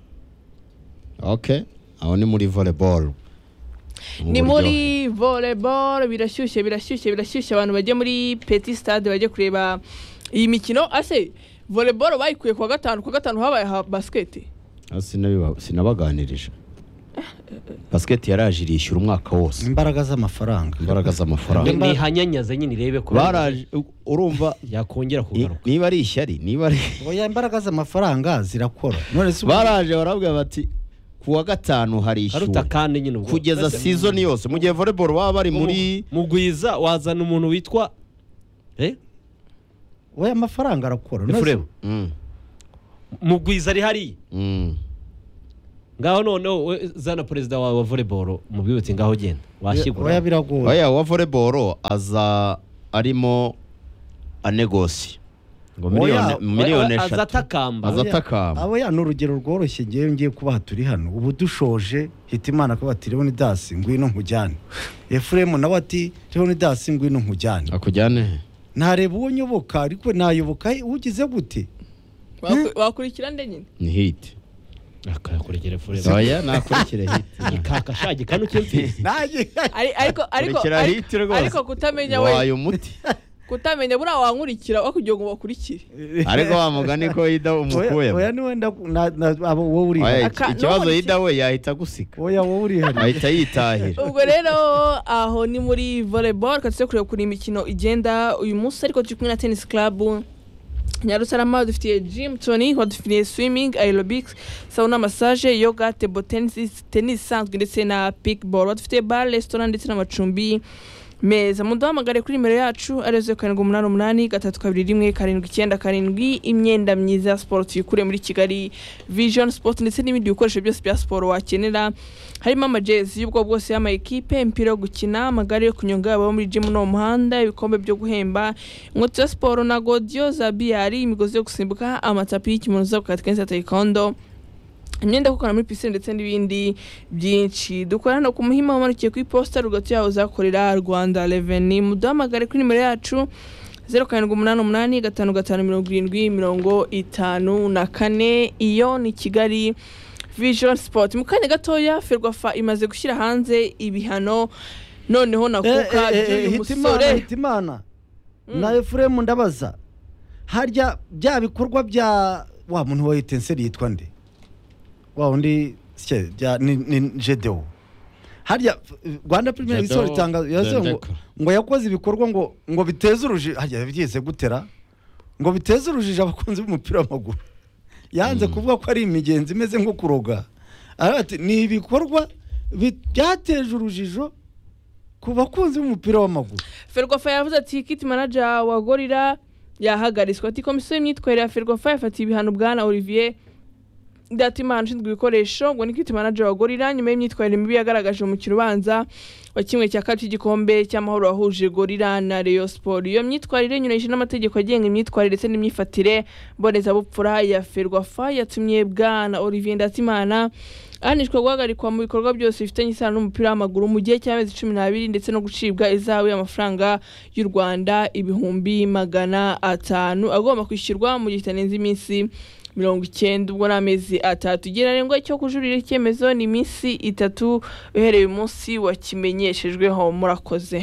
[SPEAKER 4] okay aho ni muri volleyball Mu
[SPEAKER 3] ni
[SPEAKER 4] buryo-
[SPEAKER 3] muri volleyball birashyushye birashyushye birashyushye abantu bajye muri petit stade bajye kureba iyi mikino ase volleyball bayikuye kuwa gatanu kuwa gatanu habaye ha basket
[SPEAKER 4] Ah, sinabiba- sinabaganirije basket yaraje irishyura umwaka wose
[SPEAKER 5] imbaraga z'amafaranga
[SPEAKER 4] imbaraga z'amafaranga
[SPEAKER 1] Ni- nihanyanyaze nyine irebe ko
[SPEAKER 4] baraje u- urumva
[SPEAKER 1] yakongera
[SPEAKER 4] i-
[SPEAKER 1] kugaruka
[SPEAKER 4] niba ari ishyari niba ari
[SPEAKER 5] oya imbaraga z'amafaranga zirakora none se ubu-
[SPEAKER 4] baraje barabwira bati kuwa gatanu
[SPEAKER 1] haruta
[SPEAKER 4] harishyuwe
[SPEAKER 1] kandi nyine ubwo
[SPEAKER 4] kugeza season yose mu gihe volleyball baba bari muri
[SPEAKER 1] mugwiza wazana umuntu witwa eh
[SPEAKER 5] we amafaranga arakora
[SPEAKER 1] Efuremu
[SPEAKER 4] Mm.
[SPEAKER 1] mugwiza ari hari
[SPEAKER 4] Mm.
[SPEAKER 1] ngaho noneho we zana perezida wa wa volleyball mu bwibutsi ngaho genda
[SPEAKER 5] oya
[SPEAKER 1] washyigura
[SPEAKER 5] biragoye
[SPEAKER 4] oya wa volleyball aza arimo anegosi ngo
[SPEAKER 5] Oya,
[SPEAKER 4] miliyoni miliyoni eshatu
[SPEAKER 1] azatakamba
[SPEAKER 4] Aza- azatakamba.
[SPEAKER 5] abo ya n'urugero rworoshye ngewe ngiye kubaha turi hano ubu dushoje hita imana ko bati Leonidas ngwino nkujyane Efuremu nawe ati Leonidas ngwino nkujyane
[SPEAKER 4] akujyane
[SPEAKER 5] ntareba uwo nyoboka ariko nayoboka ugize gute
[SPEAKER 3] Waku- wakurikira nde nyine
[SPEAKER 4] ni hit
[SPEAKER 1] akakurikira fure
[SPEAKER 4] oya nakurikire hit
[SPEAKER 1] ikaka shagi kanu cyemfisi
[SPEAKER 5] Nanjye-
[SPEAKER 3] Ari- ariko ariko
[SPEAKER 4] Kurikira
[SPEAKER 3] ariko-
[SPEAKER 4] hit rwose.
[SPEAKER 3] ariko kutamenya we
[SPEAKER 4] wayo umuti
[SPEAKER 3] kutamenya buriya wankurikira wakugira ngo bakurikire
[SPEAKER 4] ariko wa mugani ko yida
[SPEAKER 5] oya
[SPEAKER 4] umukuyemo
[SPEAKER 5] oya niwe nda na- na- abo wowe uri
[SPEAKER 4] Oya,
[SPEAKER 5] hari
[SPEAKER 3] Aka-
[SPEAKER 4] ikibazo
[SPEAKER 3] none
[SPEAKER 4] yida we yahita gusika
[SPEAKER 5] oya wowe uri hari
[SPEAKER 4] ahita yitahira
[SPEAKER 3] ubwo rero aho ni muri volleyball katse kureba kuri imikino igenda uyu munsi ariko turi kumwe na tennis club Nyarusarama dufitiye gym Tony dufitiye swimming aerobics sauna massage yoga table tennis tennis isanzwe ndetse na pickball dufitiye bar restaurant ndetse n'amacumbi meza muduhamagare kuri nimero yacu arizo karindwi umunani umunani gatatu kabiri rimwe karindwi icyenda karindwi imyenda myiza ya siporo tuyikure muri Kigali Vision Sport ndetse n'ibindi bikoresho byose bya siporo wakenera harimo amajezi y'ubwo bwose y'ama equipe impira yo gukina amagare yo kunyonga abo muri gym no muhanda ibikombe byo guhemba inkweto za siporo na godio za biyari imigozi yo gusimbuka amatapi y'ikimono za katekensi taekwondo imyenda gukora muri pisine ndetse n'ibindi byinshi dukorana ku muhima wamanukiye ku iposita rugatu yaho zakorera Rwanda Revenue muduhamagare kuri nimero yacu zeru karindwi umunani umunani gatanu gatanu mirongo irindwi mirongo itanu na kane iyo ni Kigali Vision Sport mu kanya gatoya Ferwafa imaze gushyira hanze ibihano noneho nakuka by'uyu musore
[SPEAKER 5] hitimana na Efuremu ndabaza harya bya bikorwa bya wa muntu wa Etenseri yitwa nde wa undi sye bya ni ni Jedeo harya Rwanda Premier
[SPEAKER 4] Jedeo
[SPEAKER 5] League itanga yazo ngo
[SPEAKER 4] Dendeka.
[SPEAKER 5] ngo yakoze ibikorwa ngo ngo biteze uruji harya byise gutera ngo biteze urujije abakunzi b'umupira w'amaguru yanze kuvuga ko ari imigenzi imeze nko kuroga ati ni ibikorwa byateje urujijo ku bakunzi b'umupira w'amaguru
[SPEAKER 3] Ferwafa yavuze ati kit manager wa Gorilla yahagariswa ati komisiyo y'imyitwarire ya Ferwafa yafatiye ibihano bwana Olivier Datimana ushinzwe ibikoresho ngo ni kit manager wa Gorilla nyuma y'imyitwarire mibi yagaragaje mu mukino ubanza wa kimwe cya kabiri cy'igikombe cy'amahoro wahuje Gorilla na Rayon Sport iyo myitwarire nyuranyije n'amategeko agenga imyitwarire ndetse n'imyifatire mboneza bupfura ya Ferwafa yatumye bwana Olivier Datimana ahanishwa guhagarikwa mu bikorwa byose bifitanye isano n'umupira w'amaguru mu gihe cy'amezi cumi n'abiri ndetse no gucibwa izahabu y'amafaranga y'u Rwanda ibihumbi magana atanu agomba kwishyurwa mu gihe kitarenze iminsi mirongo icyenda ubwo n'amezi atatu igereranywa cyo kujurira icyemezo ni iminsi itatu uhereye umunsi wakimenyeshejweho murakoze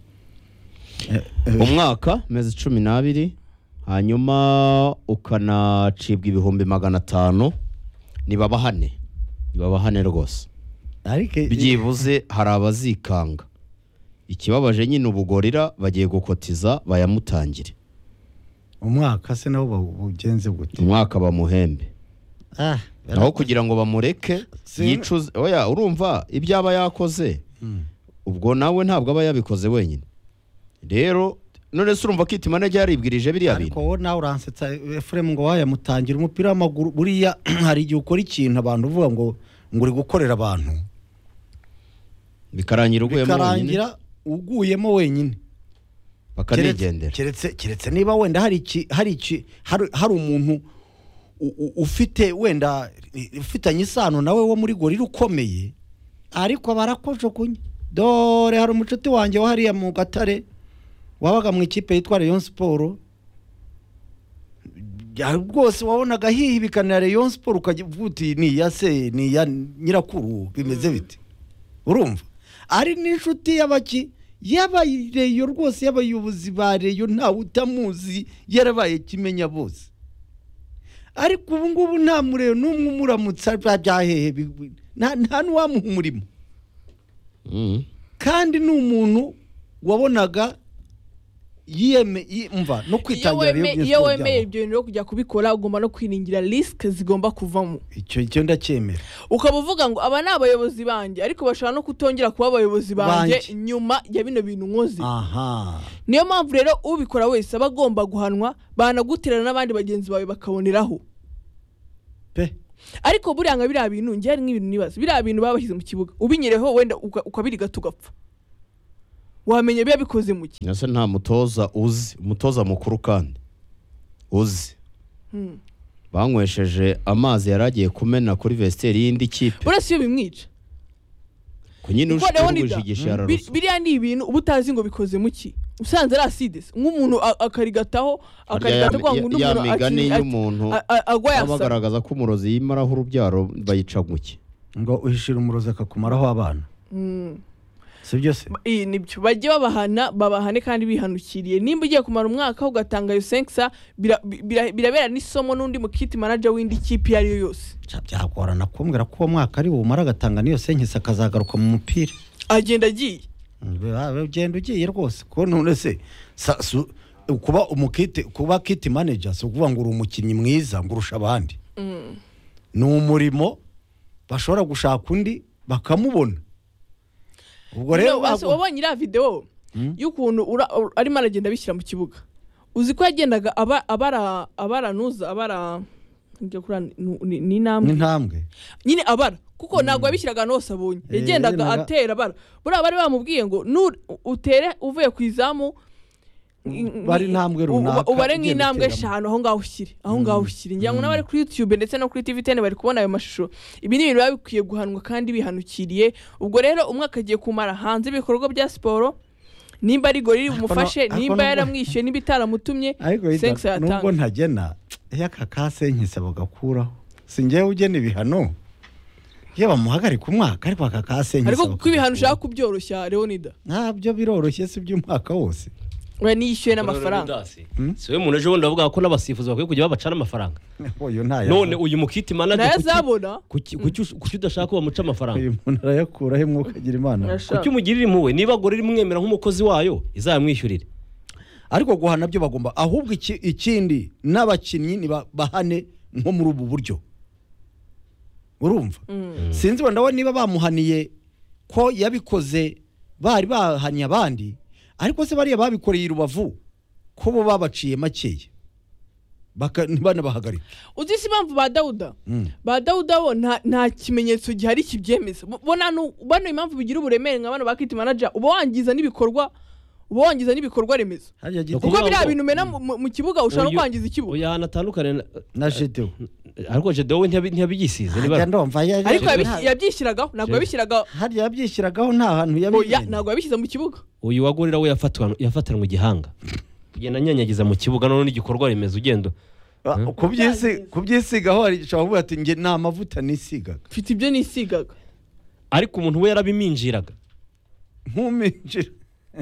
[SPEAKER 4] umwaka mezi cumi n'abiri hanyuma ukanacibwa ibihumbi magana atanu nibabahane nibabahane rwose
[SPEAKER 5] ariko
[SPEAKER 4] byibuze hari abazikanga ikibabaje nyine ubugorira bagiye gukotiza bayamutangire
[SPEAKER 5] umwaka se nabo bugenze gute
[SPEAKER 4] umwaka bamuhembe
[SPEAKER 5] ah
[SPEAKER 4] aho kugira ngo bamureke
[SPEAKER 5] Si-
[SPEAKER 4] yicuze oya urumva ibyo aba yakoze ubwo nawe ntabwo aba yabikoze wenyine rero none se urumva ko itima najya yaribwirije biriya
[SPEAKER 5] ariko
[SPEAKER 4] bintu
[SPEAKER 5] wowe nawe uransetsa Efuremu ngo wayamutangira umupira w'amaguru buriya hari igihe ukora ikintu abantu uvuga ngo ngo uri gukorera abantu
[SPEAKER 4] bikarangira uguyemo wenyine
[SPEAKER 5] bikarangira uguyemo wenyine
[SPEAKER 4] bakanigendera
[SPEAKER 5] keretse keretse niba wenda hari iki hari iki hari hari umuntu u- u- ufite wenda ufitanye isano nawe wo muri Gorilla ukomeye ariko barakojokunya dore hari umucuti wanjye wahariya mu Gatare wabaga mu ikipe yitwa Rayon Sport ya rwose wabonaga hihibikanira Rayon Sport ukavuti ni ya se ni ya nyirakuru bimeze bite urumva ari n'inshuti y'abaki yabayeyo rwose y'abayobozi ba Reyo ntawe utamuzi yarabaye kimenya bose ariko ubu ngubu nta murero n'umwe umuramutsa byahehe bigwi- nta nta n'uwamuha umurimo
[SPEAKER 4] Mm.
[SPEAKER 5] kandi ni umuntu wabonaga yeme umva no
[SPEAKER 3] iyo
[SPEAKER 5] kwitangira
[SPEAKER 3] weme-
[SPEAKER 5] Rayon
[SPEAKER 3] iyo
[SPEAKER 5] Sport
[SPEAKER 3] wemeye
[SPEAKER 5] byabo.
[SPEAKER 3] ibyo bintu rero kujya kubikora ugomba no kwiringira risike zigomba kuvamo
[SPEAKER 5] icyo icyo ndacyemera
[SPEAKER 3] ukaba uvuga ngo aba ni abayobozi banjye ariko bashobora no kutongera kuba abayobozi banjye
[SPEAKER 5] Banjye.
[SPEAKER 3] nyuma ya bino bintu nkoze
[SPEAKER 5] aha
[SPEAKER 3] niyo mpamvu rero ubikora wese aba agomba guhanwa banaguterana n'abandi bagenzi bawe bakaboneraho
[SPEAKER 5] pe
[SPEAKER 3] ariko buriya nka biriya bintu njye hari nk'ibintu nibaza biriya bintu baba bashyize mu kibuga ubinyereho wenda uka- ukabiriga tugapfa wamenya biba bikoze mu ki
[SPEAKER 4] ese nta mutoza uzi umutoza mukuru kandi uzi
[SPEAKER 3] Hmm.
[SPEAKER 4] banywesheje amazi yari agiye kumena kuri vestiaire y'indi kipe
[SPEAKER 3] buriya si yo bimwica
[SPEAKER 4] ku nyine
[SPEAKER 3] Kuko Leonida,
[SPEAKER 4] urujigisha
[SPEAKER 3] bi-
[SPEAKER 4] yararusa
[SPEAKER 3] biriya ni ibintu uba utazi ngo bikoze mu ki usanze ari aside se nk'umuntu a- akarigataho akarigata kwa ngo undi
[SPEAKER 4] ya
[SPEAKER 3] muntu
[SPEAKER 4] migani
[SPEAKER 3] akiri-
[SPEAKER 4] y'umuntu
[SPEAKER 3] a- a- agwa
[SPEAKER 4] baba
[SPEAKER 3] yasama
[SPEAKER 4] bagaragaza ko umurozi yimaraho urubyaro bayica guke
[SPEAKER 5] ngo uhishira umurozi akakumaraho abana
[SPEAKER 3] Hmm.
[SPEAKER 5] si byo se
[SPEAKER 3] iyi nibyo bajye babahana babahane kandi bihanukiriye nimba ugiye kumara umwaka ugatanga iyo senkisa bira- bira- birabera n'isomo n'undi mukiti manager w'indi kipe iyo ari yo yose
[SPEAKER 5] Cya- byagorana kumbwira ko uwo mwaka ari bumara agatanga n'iyo senkisi akazagaruka mu mupira
[SPEAKER 3] agenda agiye
[SPEAKER 5] Mm, ugenda ugiye rwose ko none se sa- su- kuba umukiti kuba kiti manager si ukuvuga ngo uri umukinnyi mwiza ngo urusha abandi
[SPEAKER 3] Mm.
[SPEAKER 5] ni umurimo bashobora gushaka undi bakamubona ubwo rero
[SPEAKER 3] Rero basi
[SPEAKER 5] bago-
[SPEAKER 3] wabonye iriya videwo
[SPEAKER 5] Mm.
[SPEAKER 3] y'ukuntu ura- ur- arimo aragenda abishyira mu kibuga uzi ko yagendaga aba- abara abara nuza abara njya kuri ni- ni ni intambwe
[SPEAKER 5] n'intambwe
[SPEAKER 3] nyine abara kuko ntabwo yabishyiraga ahantu hose abonye
[SPEAKER 5] Eh,
[SPEAKER 3] yagendaga
[SPEAKER 5] yagendaga-
[SPEAKER 3] atera abara buriya bari bamubwiye ngo nu- utere uvuye ku izamu
[SPEAKER 5] bari intambwe runaka,
[SPEAKER 3] uba- ubare
[SPEAKER 5] ugenda
[SPEAKER 3] nk'intambwe
[SPEAKER 5] uteramo.
[SPEAKER 3] eshanu aho ngaho ushyire aho ngaho ushyire ngira ngo n'abari kuri YouTube ndetse no kuri T V ten bari kubona ayo mashusho ibi ni ibintu biba bikwiye guhanwa kandi bihanukiriye ubwo rero umwaka agiye kumara hanze ibikorwa bya siporo nimba ari goriri
[SPEAKER 5] Ariko
[SPEAKER 3] bumufashe
[SPEAKER 5] no- ariko
[SPEAKER 3] nimba
[SPEAKER 5] nubwo-
[SPEAKER 3] yaramwishyuye nimba itaramutumye
[SPEAKER 5] ariko
[SPEAKER 3] senkisi
[SPEAKER 5] yita- nubwo
[SPEAKER 3] yatanga
[SPEAKER 5] ntagena iyo aka kasenkisi bagakuraho si njyewe ugena ibihano iyo bamuhagarika umwaka ariko aka kasenkisi
[SPEAKER 3] ariko kuko ibihano
[SPEAKER 5] bakagakuraho.
[SPEAKER 3] ushaka kubyoroshya Leonida
[SPEAKER 5] ntabyo biroroshye si iby'umwaka wose
[SPEAKER 3] we niyishyuye n'amafaranga
[SPEAKER 1] si we muntu ejo bundi bavuga ko n'abasifuzi bakwiye kujya babacana amafaranga
[SPEAKER 5] uyu ntayo
[SPEAKER 1] none uyu mukiti
[SPEAKER 3] nayo
[SPEAKER 1] manager kuki-
[SPEAKER 3] azabona
[SPEAKER 1] kuki kuki- kuki udashaka ko bamuca amafaranga
[SPEAKER 5] uyu muntu arayakuraho imwuka agira imana
[SPEAKER 3] Arashaka.
[SPEAKER 1] kuki umugirira impuhwe niba gorira imwemera nk'umukozi wayo izayamwishyurire
[SPEAKER 5] ariko guhana byo bagomba ahubwo iki- ikindi n'abakinnyi niba bahane nko muri ubu buryo urumva sinzi wenda we niba bamuhaniye ko yabikoze bari bahanye abandi ariko se bariya babikoreye i Rubavu ko bo babaciye makeya baka ntibanabahagarike
[SPEAKER 3] uzi si impamvu ba Dawuda
[SPEAKER 5] Mm.
[SPEAKER 3] ba Dawuda bo nta nta kimenyetso gihari kibyemeza Bo- bo nta nu- bano impamvu bigira uburemere nka bano ba kiti manager uba wangiza n'ibikorwa uba wangiza n'ibikorwa remezo
[SPEAKER 5] harya
[SPEAKER 1] Kuko
[SPEAKER 3] kuko
[SPEAKER 5] giti
[SPEAKER 3] biriya
[SPEAKER 1] ngo-
[SPEAKER 3] bintu umena mu- mu- mu kibuga ushobora no
[SPEAKER 1] Uyu-
[SPEAKER 3] kwangiza ikibuga
[SPEAKER 1] oya ahantu atandukanye na-
[SPEAKER 5] na Gedeon
[SPEAKER 1] ariko Gedeon we ntiyabi- ntiyabigisize
[SPEAKER 5] harya
[SPEAKER 1] niba
[SPEAKER 5] ndumva ya-
[SPEAKER 3] ariko
[SPEAKER 5] ya-
[SPEAKER 3] yabi- yabyishyiragaho ntabwo
[SPEAKER 1] Jeff.
[SPEAKER 3] yabishyiragaho
[SPEAKER 5] harya yabyishyiragaho nta hantu
[SPEAKER 3] oya
[SPEAKER 5] yabimenye
[SPEAKER 3] ntabwo yabishyize mu kibuga
[SPEAKER 1] uyu wagorira we yafatwa- yafatanwe igihanga kugenda anyanyagiza mu kibuga none n'igikorwa remezo ugenda
[SPEAKER 5] Ah, kubyisi- kubyisigaho hari ushobora kuvuga ati njye nta mavuta nisigaga
[SPEAKER 3] mfite ibyo nisigaga
[SPEAKER 1] ariko umuntu we yarabiminjiraga
[SPEAKER 5] nkuminjira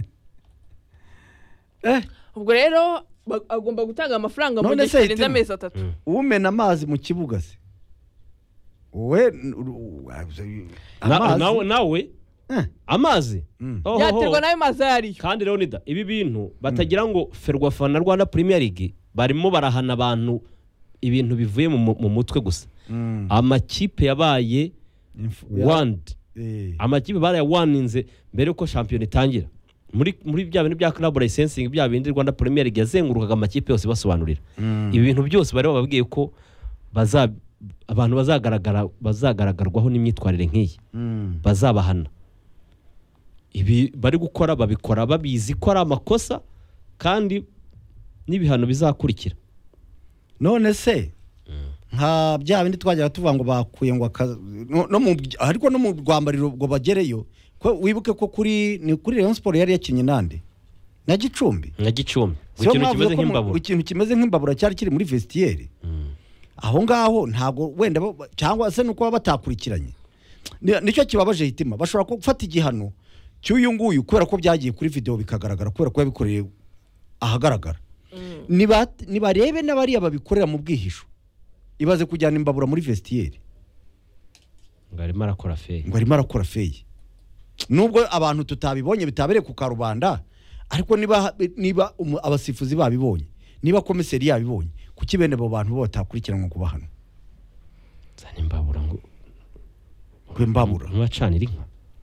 [SPEAKER 5] eh
[SPEAKER 3] ubwo rero ba- agomba gutanga amafaranga mu
[SPEAKER 5] None
[SPEAKER 3] gihe
[SPEAKER 5] se
[SPEAKER 3] kitarenze
[SPEAKER 5] Hitima?
[SPEAKER 3] amezi atatu
[SPEAKER 5] umena amazi mu kibuga se wowe
[SPEAKER 1] Na-
[SPEAKER 5] amazi
[SPEAKER 1] nawe nawe
[SPEAKER 5] Eh,
[SPEAKER 1] amazi
[SPEAKER 5] mm.
[SPEAKER 1] Ohoho.
[SPEAKER 3] yaterwa n'ayo mazi ayo ariyo
[SPEAKER 1] kandi Leonida ibi bintu batagira ngo Ferwafa na Rwanda Premier League barimo barahana abantu ibintu bivuye mu mu mutwe gusa
[SPEAKER 5] Mm.
[SPEAKER 1] amakipe yabaye
[SPEAKER 5] Infu- ya-
[SPEAKER 1] wandi
[SPEAKER 5] eh,
[SPEAKER 1] amakipe barayawaninze mbere yuko shampiyona itangira muri muri bya bintu bya club licensing bya bindi Rwanda Premier League yazengurukaga amakipe yose basobanurira
[SPEAKER 5] mm.
[SPEAKER 1] ibi bintu byose bari bababwiye ko baza abantu bazagaragara bazagaragarwaho n'imyitwarire nk'iyi
[SPEAKER 5] Mm.
[SPEAKER 1] bazabahana ibi bari gukora babikora babizi ko ari amakosa kandi n'ibihano bizakurikira
[SPEAKER 5] none se nka bya bindi twajyaga tuvuga ngo bakuye ngo aka- no no mu ariko no mu rwambariro ngo bagereyo ko wibuke ko kuri ni kuri Rayon Sport yari yakinye nande na Gicumbi
[SPEAKER 1] nka Gicumbi
[SPEAKER 5] Siyo
[SPEAKER 1] ikintu
[SPEAKER 5] mpamvu
[SPEAKER 1] kimeze
[SPEAKER 5] ko mu-
[SPEAKER 1] nk'imbabura
[SPEAKER 5] ikintu kimeze nk'imbabura cyari kiri muri vestiaire aho ngaho ntabwo wenda bo- cyangwa se nuko baba batakurikiranye Ni- nicyo kibabaje Hitima bashobora ko gufata igihano cy'uyu nguyu kubera ko byagiye kuri video bikagaragara kubera ko yabikoreye ahagaragara Niba- nibarebe n'abariya babikorera mu bwihisho ibaze kujyana imbabura muri vestiaire
[SPEAKER 1] ngo arimo arakora feye
[SPEAKER 5] ngo arimo arakora feye nubwo abantu tutabibonye bitabereye ku karubanda ariko niba niba umu- abasifuzi babibonye niba komiseri yabibonye kuki bene abo bantu bo batakurikiranwa kuba hano
[SPEAKER 1] zana imbabura ngo
[SPEAKER 5] kwe mbabura
[SPEAKER 1] ntibacanire inka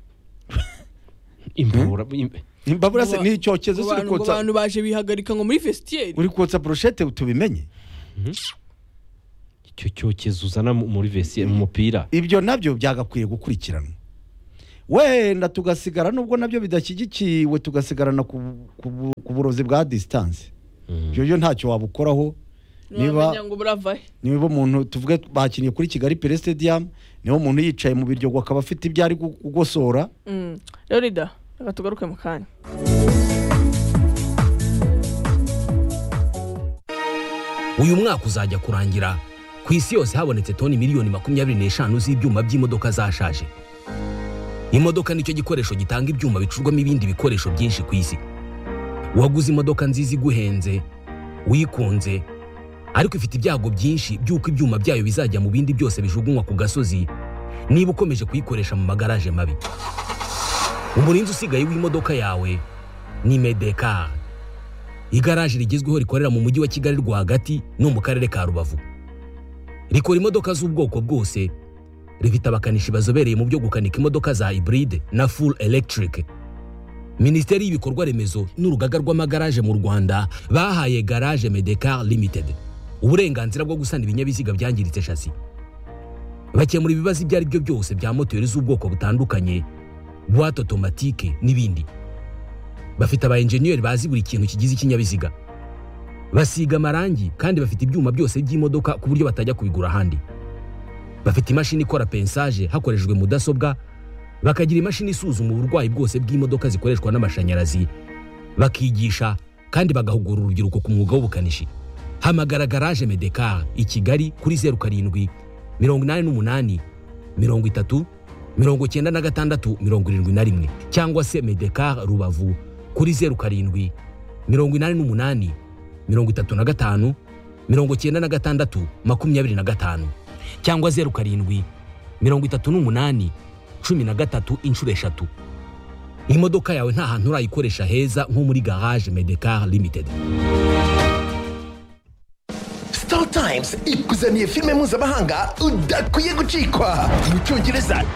[SPEAKER 1] imbabura im-
[SPEAKER 5] imbabura se
[SPEAKER 3] Ngo-
[SPEAKER 5] ni icyokezo
[SPEAKER 3] ngo
[SPEAKER 5] se uri
[SPEAKER 3] abantu- ngo
[SPEAKER 5] kotsa
[SPEAKER 3] abantu baje bihagarika ngo muri vestiaire
[SPEAKER 5] uri kotsa brochette tubimenye
[SPEAKER 1] icyo cyokezo uzana mu- muri vestiaire mu mupira
[SPEAKER 5] ibyo nabyo byagakwiye gukurikiranwa wenda tugasigara nubwo nabyo bidashyigikiwe tugasigarana ku, ku, ku burozi bwa distance ibyo byo ntacyo wabukoraho niba
[SPEAKER 3] Wamenya ngo burava he
[SPEAKER 5] niba umuntu tuvuge bakiniye kuri Kigali Pele Stadium niba umuntu yicaye mu biryogo akaba afite ibyo ari gu- kugosora
[SPEAKER 3] Mm. rero rida reka tugaruke mu kanya
[SPEAKER 6] uyu mwaka uzajya kurangira ku isi yose habonetse toni miliyoni makumyabiri n'eshanu z'ibyuma by'imodoka zashaje. Imodoka nicyo gikoresho gitanga ibyuma bicurwamo ibindi bikoresho byinshi ku isi. Waguze imodoka nziza iguhenze, wikunze, ariko ifite ibyago byinshi by'uko ibyuma byayo bizajya mu bindi byose bijugunywa ku gasozi niba ukomeje kuyikoresha mu magaraje mabi. Umurinzi usigaye w'imodoka yawe ni Medekar. Igaraje rigezweho rikorera mu mujyi wa Kigali rwagati no mu karere ka Rubavu. Rikora imodoka z'ubwoko bwose, rifite abakanishi bazobereye mu byo gukanika imodoka za hybride na full electric. Minisiteri y'ibikorwa remezo n'urugaga rw'amagaraje mu Rwanda bahaye Garage Medekar Limited uburenganzira bwo gusana ibinyabiziga byangiritse chassis. Bakemura ibibazo ibyo ari byo byose bya moteri z'ubwoko butandukanye, boîte automatique n'ibindi. Bafite aba engineer bazi buri kintu kigize ikinyabiziga. Basiga amarangi kandi bafite ibyuma byose by'imodoka ku buryo batajya kubigura ahandi. Bafite imashini ikora pensage hakoreshejwe mudasobwa, bakagira imashini isuzuma uburwayi bwose bw'imodoka zikoreshwa n'amashanyarazi, bakigisha kandi bagahugura urubyiruko ku mwuga w'ubukanishi. Hamagara Garage Medekar i Kigali kuri zeru karindwi mirongo inani n'umunani mirongo itatu mirongo cyenda na gatandatu mirongo irindwi na rimwe cyangwa se Medekar Rubavu kuri zeru karindwi mirongo inani n'umunani mirongo itatu na gatanu mirongo cyenda na gatandatu makumyabiri na gatanu cyangwa zeru karindwi mirongo itatu n'umunani cumi na gatatu inshuro eshatu. Imodoka yawe nta hantu urayikoresha heza nko muri Garage Medekar Limited.
[SPEAKER 7] Star Times ikuzaniye filime mpuzamahanga udakwiye gucikwa mu Cyongereza.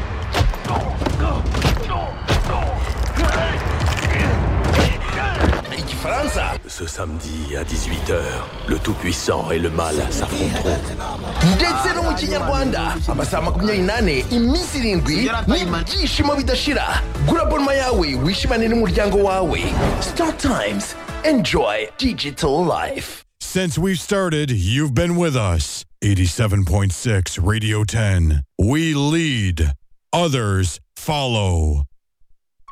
[SPEAKER 7] Igifaransa.
[SPEAKER 8] Ce samedi à dix-huit heures, le Tout-Puissant et le Mal s'affronteront.
[SPEAKER 7] Ndetse no mu Kinyarwanda amasaha makumyabiri n'ane iminsi irindwi n'ibyishimo bidashira. Gura bonma yawe wishimane n'umuryango wawe. Star Times, enjoy digital life.
[SPEAKER 9] Since we've started, you've been with us. eighty-seven point six Radio ten. We lead, others follow.